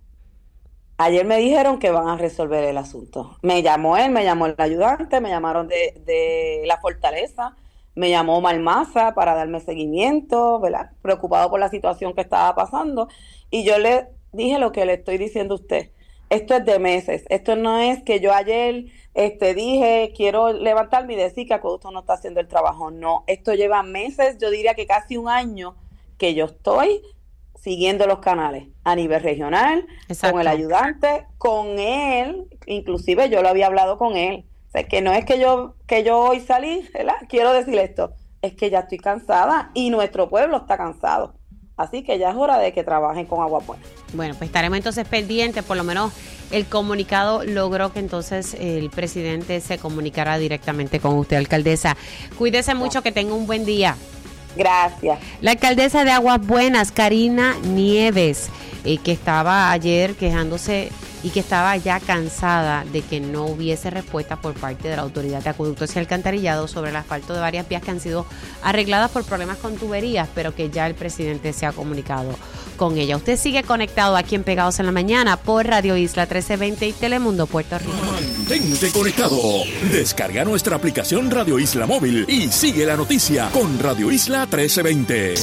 Ayer me dijeron que van a resolver el asunto. Me llamó él, me llamó el ayudante, me llamaron de, de la Fortaleza, me llamó Malmasa para darme seguimiento, ¿verdad?, preocupado por la situación que estaba pasando. Y yo le dije lo que le estoy diciendo a usted. Esto es de meses. Esto no es que yo ayer este, dije, quiero levantarme y decir que Acueducto no está haciendo el trabajo. No, esto lleva meses, yo diría que casi un año que yo estoy siguiendo los canales a nivel regional, exacto, con el ayudante, con él, inclusive yo lo había hablado con él. O sea, que no es que yo que yo hoy salí, ¿verdad? Quiero decir esto, es que ya estoy cansada y nuestro pueblo está cansado. Así que ya es hora de que trabajen con Aguabuena. Bueno, pues estaremos entonces pendientes, por lo menos el comunicado logró que entonces el presidente se comunicara directamente con usted, alcaldesa. Cuídese mucho, que tenga un buen día. Gracias. La alcaldesa de Aguas Buenas, Karina Nieves, eh, que estaba ayer quejándose y que estaba ya cansada de que no hubiese respuesta por parte de la Autoridad de Acueductos y Alcantarillado sobre el asfalto de varias vías que han sido arregladas por problemas con tuberías, pero que ya el presidente se ha comunicado con ella. Usted sigue conectado aquí en Pegados en la Mañana por Radio Isla trece veinte y Telemundo Puerto Rico. Mantente conectado. Descarga nuestra aplicación Radio Isla Móvil y sigue la noticia con Radio Isla trece veinte.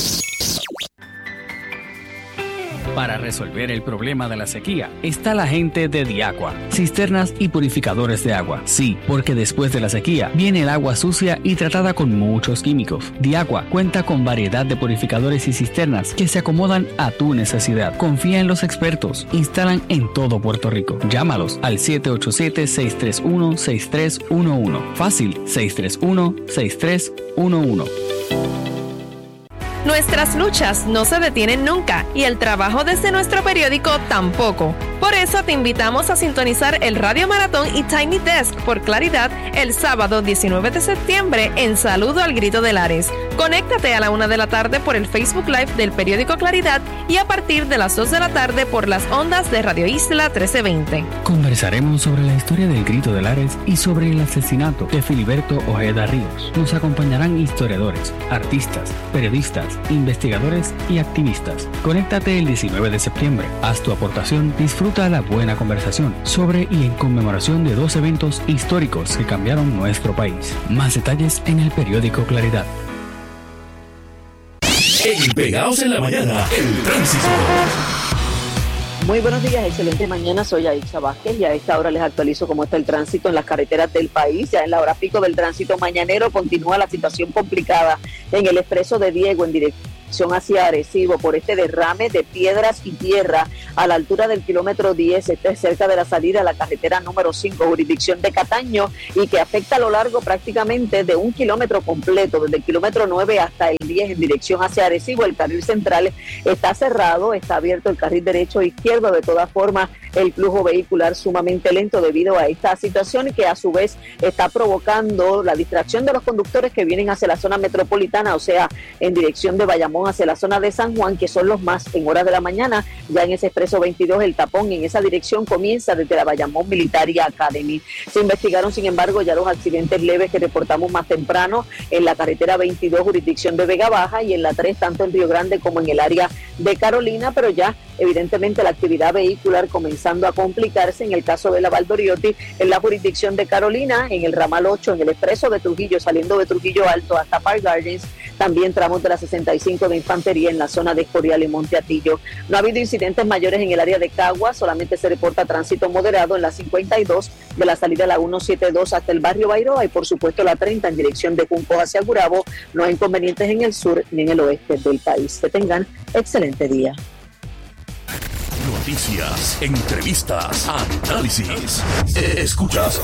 Para resolver el problema de la sequía está la gente de Diaqua, cisternas y purificadores de agua. Sí, porque después de la sequía viene el agua sucia y tratada con muchos químicos. Diaqua cuenta con variedad de purificadores y cisternas que se acomodan a tu necesidad. Confía en los expertos. Instalan en todo Puerto Rico. Llámalos al siete ocho siete, seis tres uno, seis tres uno uno. Fácil, seis tres uno, seis tres uno uno. Nuestras luchas no se detienen nunca y el trabajo desde nuestro periódico tampoco. Por eso te invitamos a sintonizar el Radio Maratón y Tiny Desk por Claridad el sábado diecinueve de septiembre en Saludo al Grito de Lares. Conéctate a la una de la tarde por el Facebook Live del periódico Claridad y a partir de las dos de la tarde por las ondas de Radio Isla trece veinte. Conversaremos sobre la historia del Grito de Lares y sobre el asesinato de Filiberto Ojeda Ríos. Nos acompañarán historiadores, artistas, periodistas, investigadores y activistas. Conéctate el diecinueve de septiembre. Haz tu aportación, disfruta la buena conversación sobre y en conmemoración de dos eventos históricos que cambiaron nuestro país. Más detalles en el periódico Claridad. En Pegados en la Mañana, el tránsito. Muy buenos días, excelente mañana, soy Aixa Vázquez y a esta hora les actualizo cómo está el tránsito en las carreteras del país. Ya en la hora pico del tránsito mañanero continúa la situación complicada en el expreso de Diego en dirección hacia Arecibo por este derrame de piedras y tierra a la altura del kilómetro diez, este es cerca de la salida a la carretera número cinco, jurisdicción de Cataño, y que afecta a lo largo prácticamente de un kilómetro completo, desde el kilómetro nueve hasta el diez en dirección hacia Arecibo. El carril central está cerrado, está abierto el carril derecho e izquierdo. De todas formas, el flujo vehicular sumamente lento debido a esta situación que a su vez está provocando la distracción de los conductores que vienen hacia la zona metropolitana, o sea, en dirección de Bayamón hacia la zona de San Juan, que son los más en horas de la mañana. Ya en ese expreso veintidós el tapón en esa dirección comienza desde la Bayamón Military Academy. Se investigaron, sin embargo, ya los accidentes leves que reportamos más temprano en la carretera veintidós, jurisdicción de Vega Baja, y en la tres, tanto en Río Grande como en el área de Carolina, pero ya evidentemente la actividad vehicular comenzando a complicarse en el caso de la Valdoriotti, en la jurisdicción de Carolina, en el ramal ocho, en el expreso de Trujillo, saliendo de Trujillo Alto hasta Park Gardens, también tramos de la sesenta y cinco de Infantería en la zona de Escorial y Monte Atillo. No ha habido incidentes mayores en el área de Cagua, solamente se reporta tránsito moderado en la cincuenta y dos de la salida a la ciento setenta y dos hasta el barrio Bairoa y por supuesto la treinta en dirección de Junco hacia Gurabo. No hay inconvenientes en el sur ni en el oeste del país. Que tengan excelente día. Noticias, entrevistas, análisis. Escuchas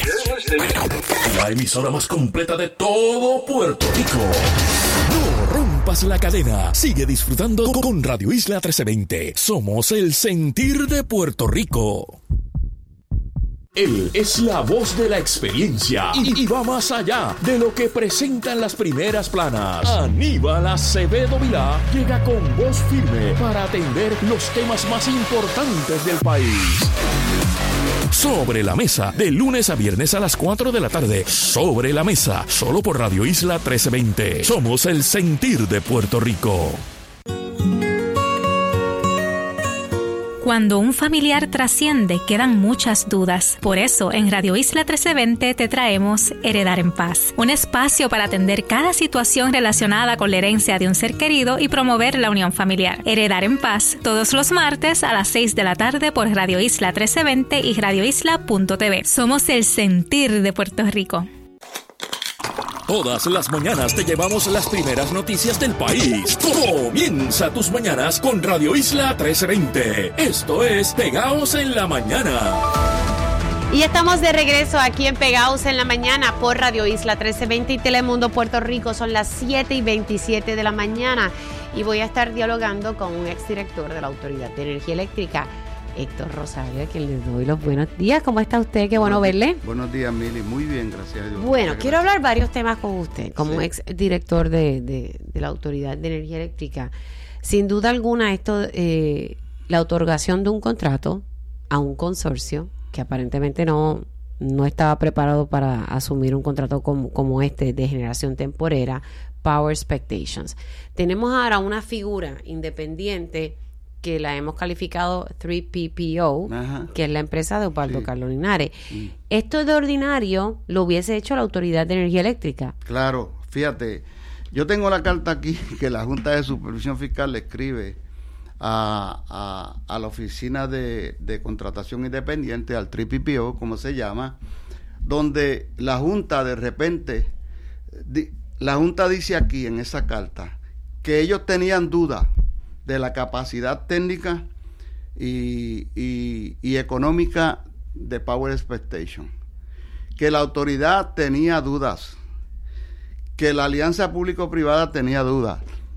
la emisora más completa de todo Puerto Rico. No rompas la cadena. Sigue disfrutando con Radio Isla trece veinte. Somos el sentir de Puerto Rico. Él es la voz de la experiencia y, y va más allá de lo que presentan las primeras planas. Aníbal Acevedo Vilá llega con voz firme para atender los temas más importantes del país. Sobre la Mesa, de lunes a viernes a las cuatro de la tarde. Sobre la Mesa, solo por Radio Isla trece veinte. Somos el sentir de Puerto Rico. Cuando un familiar trasciende, quedan muchas dudas. Por eso, en Radio Isla trece veinte te traemos Heredar en Paz, un espacio para atender cada situación relacionada con la herencia de un ser querido y promover la unión familiar. Heredar en Paz, todos los martes a las seis de la tarde por Radio Isla trece veinte y radio isla punto t v. Somos el sentir de Puerto Rico. Todas las mañanas te llevamos las primeras noticias del país. Comienza tus mañanas con Radio Isla trece veinte. Esto es Pegados en la Mañana. Y estamos de regreso aquí en Pegados en la Mañana por Radio Isla trece veinte y Telemundo Puerto Rico. Son las siete y veintisiete de la mañana y voy a estar dialogando con un exdirector de la Autoridad de Energía Eléctrica, Héctor Rosario, a quien le doy los buenos días. ¿Cómo está usted? Qué bueno verle. Buenos días, Mili. Muy bien, gracias a Dios. Bueno, quiero hablar varios temas con usted, como sí. ex director de, de, de la Autoridad de Energía Eléctrica. Sin duda alguna, esto, eh, la otorgación de un contrato a un consorcio que aparentemente no, no estaba preparado para asumir un contrato como, como este de generación temporera, Power Expectations. Tenemos ahora una figura independiente que la hemos calificado tres P P O, Ajá. que es la empresa de Osvaldo sí. Carlos Linares. Mm. Esto de ordinario lo hubiese hecho la Autoridad de Energía Eléctrica. Claro, fíjate, yo tengo la carta aquí que la Junta de Supervisión Fiscal le escribe a, a, a la Oficina de, de Contratación Independiente, al tres P P O, como se llama, donde la Junta de repente, di, la Junta dice aquí en esa carta que ellos tenían dudas de la capacidad técnica y, y, y económica de Power Expectation, que la autoridad tenía dudas, que la alianza público-privada tenía dudas.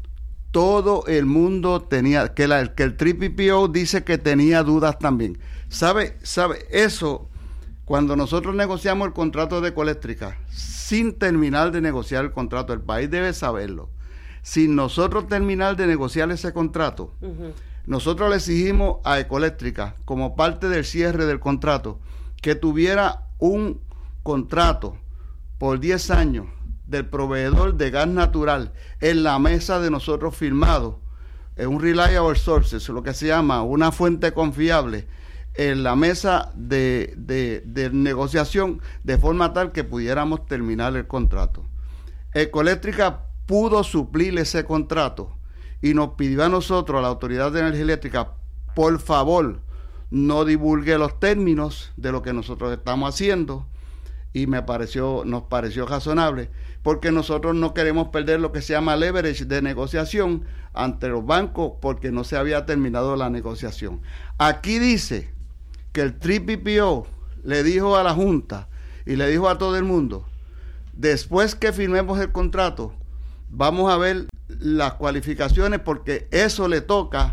todo el mundo tenía, que, la, que el Triple P O dice que tenía dudas también. ¿Sabe? ¿Sabe? Eso, cuando nosotros negociamos el contrato de Ecoeléctrica, sin terminar de negociar el contrato, el país debe saberlo. Sin nosotros terminar de negociar ese contrato, uh-huh. nosotros le exigimos a Ecoeléctrica, como parte del cierre del contrato, que tuviera un contrato por diez años del proveedor de gas natural en la mesa de nosotros firmado, en un reliable sources, lo que se llama una fuente confiable, en la mesa de, de, de negociación, de forma tal que pudiéramos terminar el contrato. Ecoeléctrica pudo suplir ese contrato y nos pidió a nosotros, a la Autoridad de Energía Eléctrica, por favor, no divulgue los términos de lo que nosotros estamos haciendo, y me pareció, nos pareció razonable, porque nosotros no queremos perder lo que se llama leverage de negociación ante los bancos, porque no se había terminado la negociación. Aquí dice que el Triple P O le dijo a la Junta y le dijo a todo el mundo, después que firmemos el contrato, vamos a ver las cualificaciones, porque eso le toca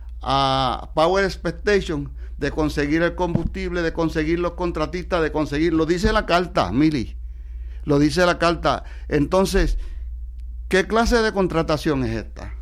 a Power Expectation de conseguir el combustible, de conseguir los contratistas, de conseguir, lo dice la carta, Mili, lo dice la carta. Entonces, ¿qué clase de contratación es esta?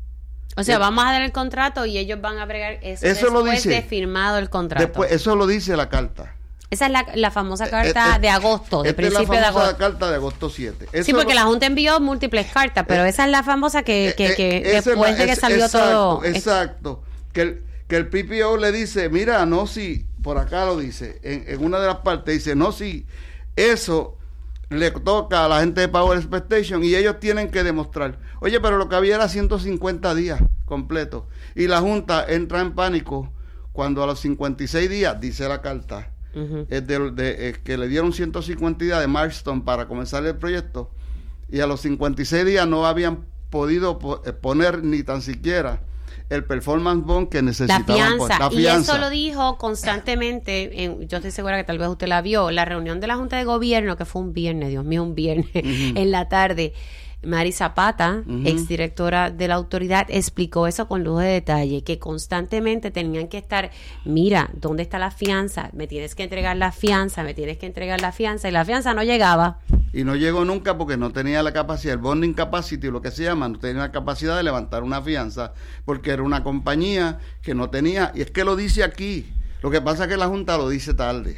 O sea, vamos a dar el contrato y ellos van a bregar eso, eso después lo dice, de firmado el contrato. Después, eso lo dice la carta. Esa es la, la famosa carta eh, de agosto, de principio de agosto. Esta es la famosa carta de agosto siete. Eso sí, porque lo, la Junta envió múltiples cartas, pero eh, esa es la famosa que, que, que eh, después de que salió exacto, todo... Exacto, que el, que el P P O le dice, mira, no, si, por acá lo dice, en, en una de las partes dice, no, si eso le toca a la gente de Power Expectation y ellos tienen que demostrar. Oye, pero lo que había era ciento cincuenta días completos. Y la Junta entra en pánico cuando a los cincuenta y seis días, dice la carta, uh-huh. es de, de, es que le dieron ciento cincuenta días de milestone para comenzar el proyecto, y a los cincuenta y seis días no habían podido po- poner ni tan siquiera el performance bond que necesitaban. La fianza. La y fianza. eso lo dijo constantemente, en, yo estoy segura que tal vez usted la vio, la reunión de la Junta de Gobierno, que fue un viernes, Dios mío, un viernes, uh-huh. en la tarde. Mari Zapata, uh-huh. exdirectora de la autoridad, explicó eso con lujo de detalle, que constantemente tenían que estar, mira, ¿dónde está la fianza? Me tienes que entregar la fianza, me tienes que entregar la fianza, y la fianza no llegaba. Y no llegó nunca porque no tenía la capacidad, el bonding capacity, lo que se llama, no tenía la capacidad de levantar una fianza, porque era una compañía que no tenía, y es que lo dice aquí, lo que pasa es que la Junta lo dice tarde.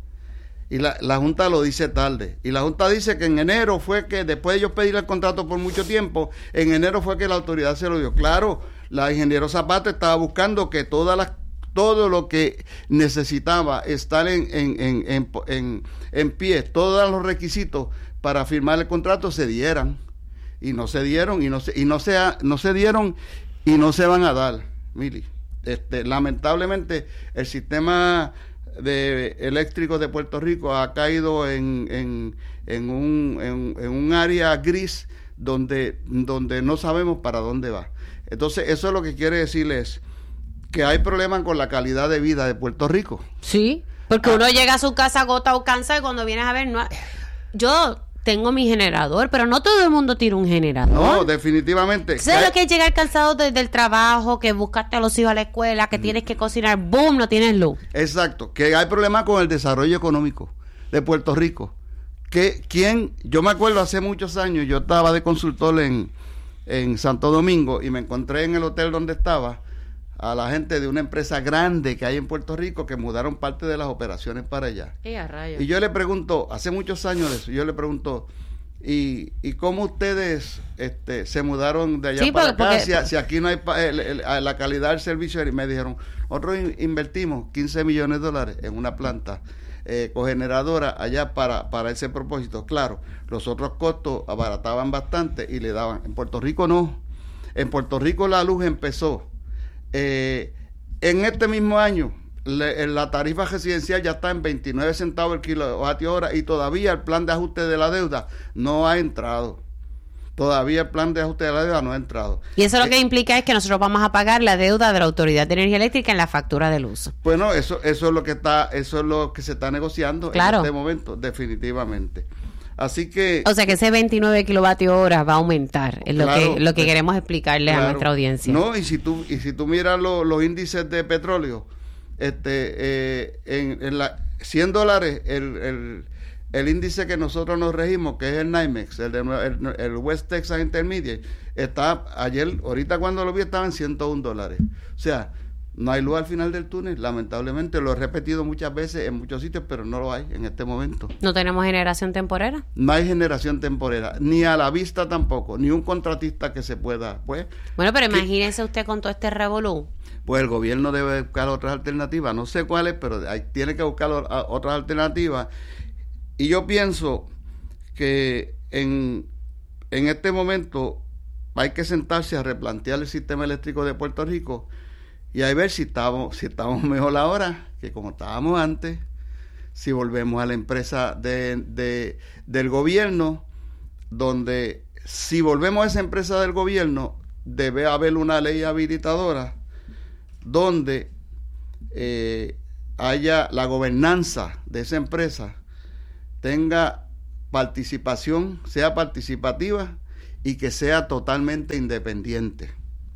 Y la, la Junta lo dice tarde. Y la Junta dice que en enero fue que, después de ellos pedir el contrato por mucho tiempo, en enero fue que la autoridad se lo dio. Claro, la ingeniero Zapata estaba buscando que todas las, todo lo que necesitaba estar en, en, en, en, en, en pie, todos los requisitos para firmar el contrato se dieran. Y no se dieron, y no se, y no se, no se dieron, y no se van a dar, Mili. Este, lamentablemente, el sistema de eléctricos de Puerto Rico ha caído en, en, en, un, en, en un área gris donde, donde no sabemos para dónde va. Entonces, eso es lo que quiere decirles, que hay problemas con la calidad de vida de Puerto Rico. Sí, porque ah. uno llega a su casa agotado, cansado, y cuando vienes a ver, no, yo tengo mi generador, pero no todo el mundo tiene un generador. No, definitivamente. ¿Sabes lo que es llegar cansado desde el trabajo, que buscaste a los hijos a la escuela, que mm. tienes que cocinar, boom, no tienes luz? Exacto, que hay problemas con el desarrollo económico de Puerto Rico. Que quien, yo me acuerdo hace muchos años, yo estaba de consultor en, en Santo Domingo y me encontré en el hotel donde estaba a la gente de una empresa grande que hay en Puerto Rico que mudaron parte de las operaciones para allá. ¡Eh, a rayos! Y yo le pregunto, hace muchos años de eso, yo le pregunto, ¿y, y cómo ustedes este, se mudaron de allá sí, para porque, acá? Porque, si, si aquí no hay pa, el, el, la calidad del servicio, y me dijeron, nosotros in, invertimos quince millones de dólares en una planta eh, cogeneradora allá para, para ese propósito. Claro, los otros costos abarataban bastante y le daban. En Puerto Rico no. En Puerto Rico la luz empezó. Eh, en este mismo año, le, la tarifa residencial ya está en veintinueve centavos el kilovatio hora y todavía el plan de ajuste de la deuda no ha entrado. Todavía el plan de ajuste de la deuda no ha entrado. Y eso eh, lo que implica es que nosotros vamos a pagar la deuda de la Autoridad de Energía Eléctrica en la factura de luz. Bueno, eso eso es lo que está eso es lo que se está negociando claro. en este momento, definitivamente. Así que... O sea que ese veintinueve kilovatios hora va a aumentar, es lo claro, que lo que eh, queremos explicarle claro. a nuestra audiencia. No, y si tú y si tú miras lo, los índices de petróleo, este eh, en, en la cien dólares el, el, el índice que nosotros nos regimos, que es el NYMEX, el, de, el, el West Texas Intermediate, está ayer, ahorita cuando lo vi estaba en ciento uno dólares. O sea, no hay luz al final del túnel, lamentablemente. Lo he repetido muchas veces en muchos sitios, pero no lo hay en este momento. ¿No tenemos generación temporera? No hay generación temporera, ni a la vista tampoco, ni un contratista que se pueda, pues... Bueno, pero que, imagínese usted con todo este revolú. Pues el gobierno debe buscar otras alternativas, no sé cuáles, pero hay, tiene que buscar otras alternativas. Y yo pienso que en, en este momento hay que sentarse a replantear el sistema eléctrico de Puerto Rico y a ver si estamos, si estamos mejor ahora que como estábamos antes, si volvemos a la empresa de, de, del gobierno, donde si volvemos a esa empresa del gobierno, debe haber una ley habilitadora donde eh, haya la gobernanza de esa empresa, tenga participación, sea participativa y que sea totalmente independiente.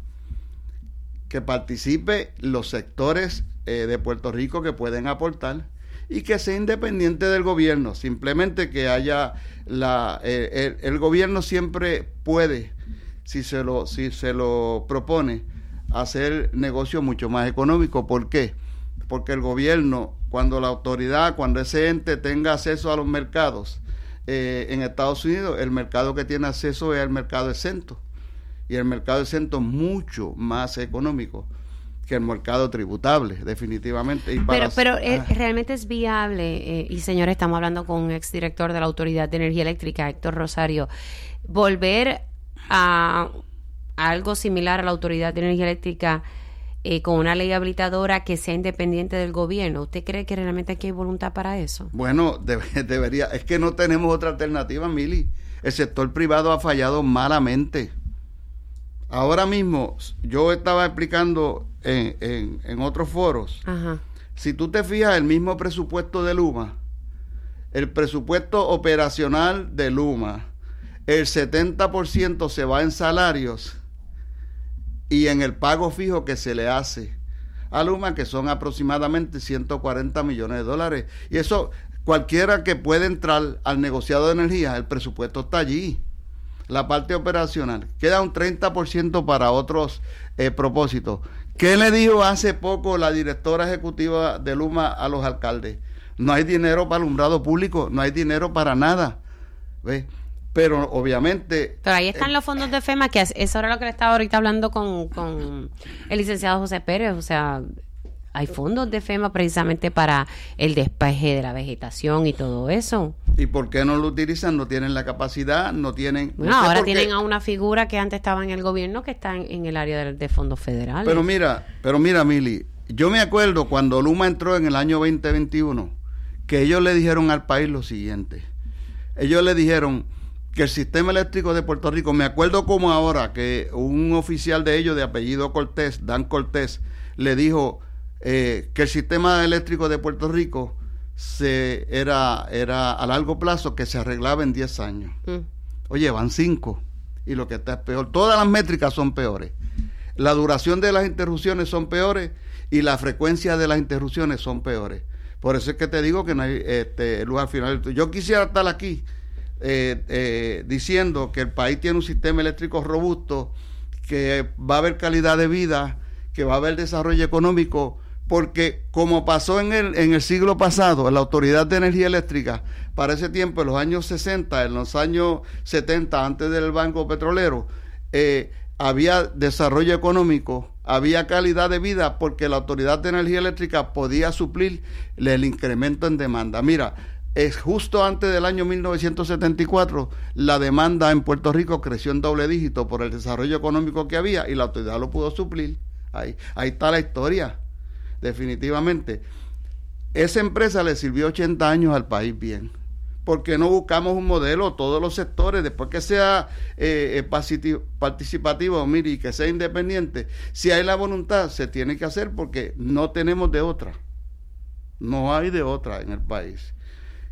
Que participe los sectores eh, de Puerto Rico que pueden aportar y que sea independiente del gobierno. Simplemente que haya la eh, el, el gobierno siempre puede, si se lo si se lo propone, hacer negocio mucho más económico. ¿Por qué? Porque el gobierno, cuando la autoridad, cuando ese ente tenga acceso a los mercados eh, en Estados Unidos, el mercado que tiene acceso es el mercado exento. Y el mercado exento es mucho más económico que el mercado tributable, definitivamente. Y para, pero pero ah. eh, realmente es viable, eh, y señores, estamos hablando con un exdirector de la Autoridad de Energía Eléctrica, Héctor Rosario, volver a, a algo similar a la Autoridad de Energía Eléctrica eh, con una ley habilitadora que sea independiente del gobierno. ¿Usted cree que realmente aquí hay voluntad para eso? Bueno, debe, debería. Es que no tenemos otra alternativa, Mili. El sector privado ha fallado malamente. Ahora mismo, yo estaba explicando en, en, en otros foros, Ajá. Si tú te fijas, el mismo presupuesto de Luma, el presupuesto operacional de Luma, el setenta por ciento se va en salarios y en el pago fijo que se le hace a Luma, que son aproximadamente ciento cuarenta millones de dólares. Y eso, cualquiera que pueda entrar al negociado de energía, el presupuesto está allí. La parte operacional, queda un treinta por ciento para otros eh, propósitos. ¿Qué le dijo hace poco la directora ejecutiva de Luma a los alcaldes? No hay dinero para alumbrado público, no hay dinero para nada. ¿Ves? Pero obviamente... Pero ahí están eh, los fondos de FEMA, que eso era lo que le estaba ahorita hablando con, con el licenciado José Pérez. O sea, hay fondos de FEMA precisamente para el despeje de la vegetación y todo eso. ¿Y por qué no lo utilizan? No tienen la capacidad, no tienen... Bueno, no sé ahora por qué. tienen a una figura que antes estaba en el gobierno que está en, en el área de, de fondos federales. Pero mira, pero mira, Mili, yo me acuerdo cuando Luma entró en el año veinte veintiuno, que ellos le dijeron al país lo siguiente. Ellos le dijeron que el sistema eléctrico de Puerto Rico, me acuerdo como ahora, que un oficial de ellos de apellido Cortés, Dan Cortés, le dijo eh, que el sistema eléctrico de Puerto Rico se era era a largo plazo, que se arreglaba en diez años. Mm. Oye, van cinco. Y lo que está es peor. Todas las métricas son peores. La duración de las interrupciones son peores y la frecuencia de las interrupciones son peores. Por eso es que te digo que no hay este, luz al final. Yo quisiera estar aquí eh, eh, diciendo que el país tiene un sistema eléctrico robusto, que va a haber calidad de vida, que va a haber desarrollo económico, porque como pasó en el, en el siglo pasado, en la Autoridad de Energía Eléctrica, para ese tiempo, en los años sesenta, en los años setenta, antes del Banco Petrolero, eh, había desarrollo económico, había calidad de vida, porque la Autoridad de Energía Eléctrica podía suplir el incremento en demanda. Mira, es justo antes del año mil novecientos setenta y cuatro, la demanda en Puerto Rico creció en doble dígito por el desarrollo económico que había y la autoridad lo pudo suplir. Ahí, ahí está la historia. Definitivamente, esa empresa le sirvió ochenta años al país bien. ¿Por qué no buscamos un modelo, todos los sectores, después que sea eh, participativo, mire, y que sea independiente? Si hay la voluntad, se tiene que hacer, porque no tenemos de otra. No hay de otra en el país.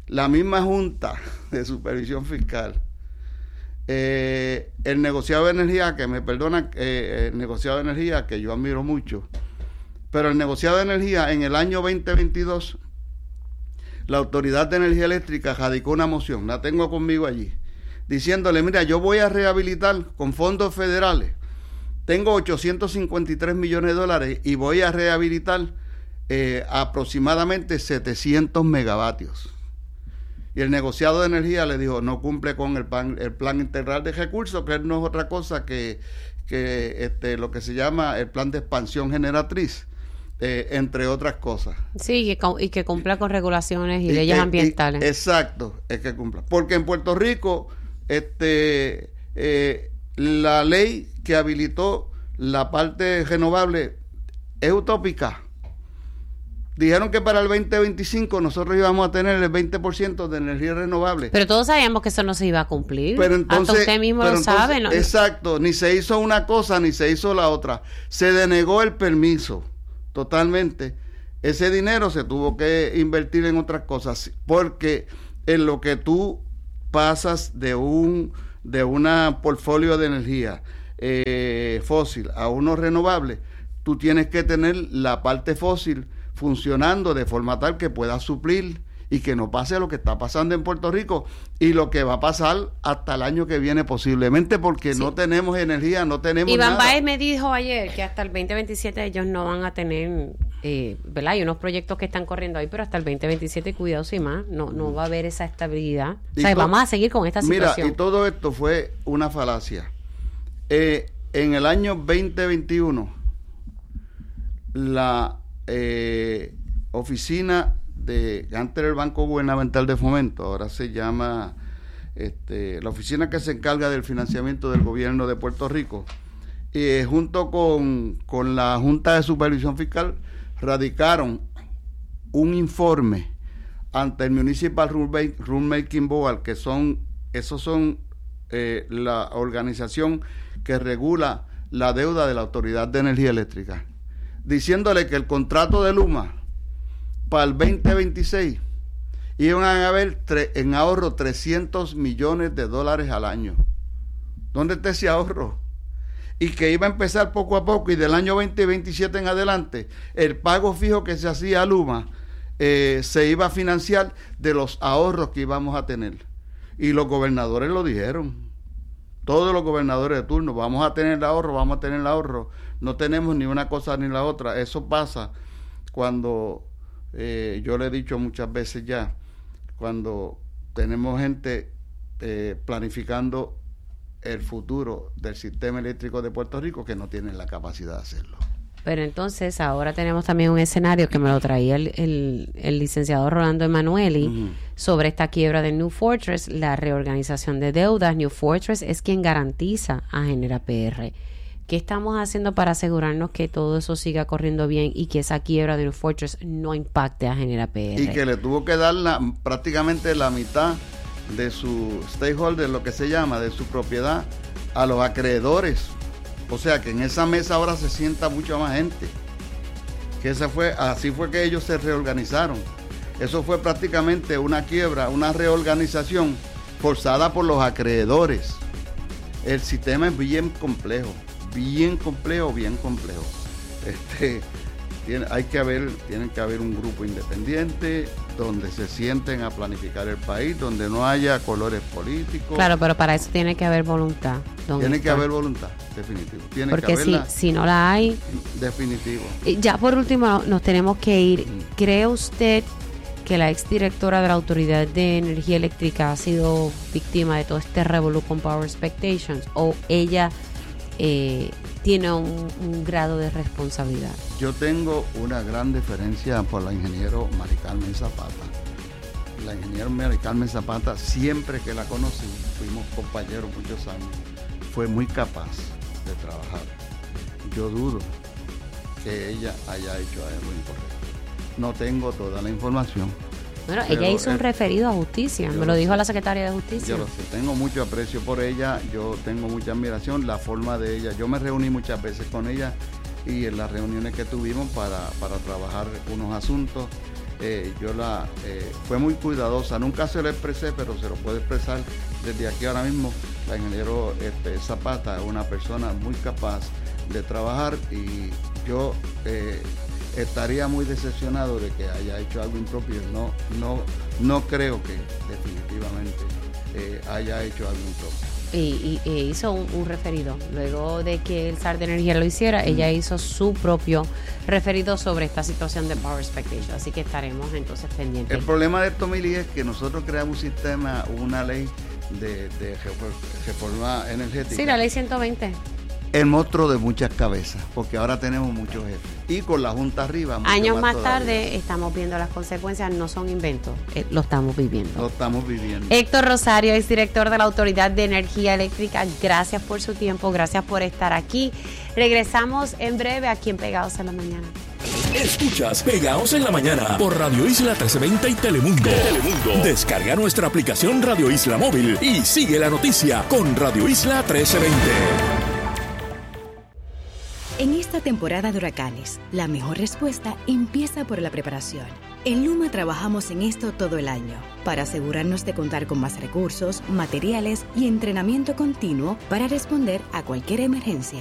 la misma Junta de Supervisión Fiscal, eh, el negociado de energía, que me perdona, eh, el negociado de energía, que yo admiro mucho, pero el negociado de energía en el año veinte veintidós, la Autoridad de Energía Eléctrica radicó una moción, la tengo conmigo allí, diciéndole, mira, yo voy a rehabilitar con fondos federales, tengo ochocientos cincuenta y tres millones de dólares y voy a rehabilitar eh, aproximadamente setecientos megavatios. Y el negociado de energía le dijo, no cumple con el plan, el plan integral de recursos, que no es otra cosa que, que este, lo que se llama el plan de expansión generatriz, eh, entre otras cosas. Sí, y que, y que cumpla con regulaciones y, y leyes que, ambientales. Y, exacto, es que cumpla. Porque en Puerto Rico, este, eh, la ley que habilitó la parte renovable es utópica. Dijeron que para el veinte veinticinco nosotros íbamos a tener el veinte por ciento de energía renovable. Pero todos sabíamos que eso no se iba a cumplir. Pero entonces, hasta usted mismo pero lo entonces, sabe, ¿no? Exacto, ni se hizo una cosa ni se hizo la otra. Se denegó el permiso totalmente. Ese dinero se tuvo que invertir en otras cosas, porque en lo que tú pasas de un de una portfolio de energía eh, fósil a uno renovable, tú tienes que tener la parte fósil funcionando de forma tal que pueda suplir y que no pase lo que está pasando en Puerto Rico y lo que va a pasar hasta el año que viene posiblemente, porque sí. no tenemos energía, no tenemos Iván nada. Baez me dijo ayer que hasta el veinte veintisiete ellos no van a tener, eh, ¿verdad? Hay unos proyectos que están corriendo ahí, pero hasta el veinte veintisiete, cuidado si más, no, no va a haber esa estabilidad. O sea, vamos a seguir con esta situación. Mira, y todo esto fue una falacia. Eh, en el año veinte veintiuno, la eh, oficina de antes era el Banco Gubernamental de Fomento, ahora se llama este, la oficina que se encarga del financiamiento del gobierno de Puerto Rico, y eh, junto con, con la Junta de Supervisión Fiscal radicaron un informe ante el Municipal Rulemaking Board, que son esos son eh, la organización que regula la deuda de la Autoridad de Energía Eléctrica, diciéndole que el contrato de Luma para el veinte veintiséis iban a haber tre- en ahorro trescientos millones de dólares al año. ¿Dónde está ese ahorro? Y que iba a empezar poco a poco, y del año veinte veintisiete en adelante el pago fijo que se hacía a Luma eh, se iba a financiar de los ahorros que íbamos a tener. Y los gobernadores lo dijeron, todos los gobernadores de turno, vamos a tener ahorro, vamos a tener ahorro, no tenemos ni una cosa ni la otra. Eso pasa cuando Eh, yo le he dicho muchas veces ya, cuando tenemos gente eh, planificando el futuro del sistema eléctrico de Puerto Rico que no tienen la capacidad de hacerlo. Pero entonces ahora tenemos también un escenario que me lo traía el, el, el licenciado Rolando Emanueli uh-huh. sobre esta quiebra de New Fortress, la reorganización de deudas. New Fortress es quien garantiza a Genera P R. ¿Qué estamos haciendo para asegurarnos que todo eso siga corriendo bien y que esa quiebra de New Fortress no impacte a Genera P R? Y que le tuvo que dar la, prácticamente la mitad de su stakeholder, lo que se llama, de su propiedad, a los acreedores. O sea que en esa mesa ahora se sienta mucha más gente. Que esa fue, así fue que ellos se reorganizaron. Eso fue prácticamente una quiebra, una reorganización forzada por los acreedores. El sistema es bien complejo. bien complejo, bien complejo. Este, tiene, hay que haber, tienen que haber un grupo independiente donde se sienten a planificar el país, donde no haya colores políticos. Claro, pero para eso tiene que haber voluntad. Tiene que haber voluntad, definitivo. Tiene Porque que haberla, si, si no la hay... Definitivo. Ya por último, nos tenemos que ir. ¿Cree usted que la exdirectora de la Autoridad de Energía Eléctrica ha sido víctima de todo este revolú con Power Expectations? ¿O ella... Eh, tiene un, un grado de responsabilidad? Yo tengo una gran deferencia por la ingeniero Mari Carmen Zapata. La ingeniero Mari Carmen Zapata, siempre que la conocí, fuimos compañeros muchos años, fue muy capaz de trabajar. Yo dudo que ella haya hecho algo incorrecto. No tengo toda la información. Bueno, ella hizo un referido a justicia, me lo dijo a la secretaria de justicia. Yo lo sé, tengo mucho aprecio por ella, yo tengo mucha admiración, la forma de ella. Yo me reuní muchas veces con ella y en las reuniones que tuvimos para, para trabajar unos asuntos, eh, yo la eh, fue muy cuidadosa. Nunca se lo expresé, pero se lo puedo expresar desde aquí ahora mismo. La ingeniero este, Zapata es una persona muy capaz de trabajar y yo eh, estaría muy decepcionado de que haya hecho algo impropio. No, no, no creo que definitivamente eh, haya hecho algo impropio. Y, y, y hizo un, un referido. Luego de que el S A R de Energía lo hiciera, mm. ella hizo su propio referido sobre esta situación de Power Expectation. Así que estaremos entonces pendientes. El problema de esto, Mili, es que nosotros creamos un sistema, una ley de, de reforma energética. Sí, la ley ciento veinte. El monstruo de muchas cabezas, porque ahora tenemos muchos jefes. Y con la Junta arriba. Años más, más tarde estamos viendo las consecuencias, no son inventos, eh, lo estamos viviendo. Lo estamos viviendo. Héctor Rosario, ex director de la Autoridad de Energía Eléctrica, gracias por su tiempo, gracias por estar aquí. Regresamos en breve aquí en Pegados en la Mañana. Escuchas Pegados en la Mañana por Radio Isla trece veinte y Telemundo. Telemundo. Descarga nuestra aplicación Radio Isla Móvil y sigue la noticia con Radio Isla trece veinte. En esta temporada de huracanes, la mejor respuesta empieza por la preparación. En Luma trabajamos en esto todo el año, para asegurarnos de contar con más recursos, materiales y entrenamiento continuo para responder a cualquier emergencia.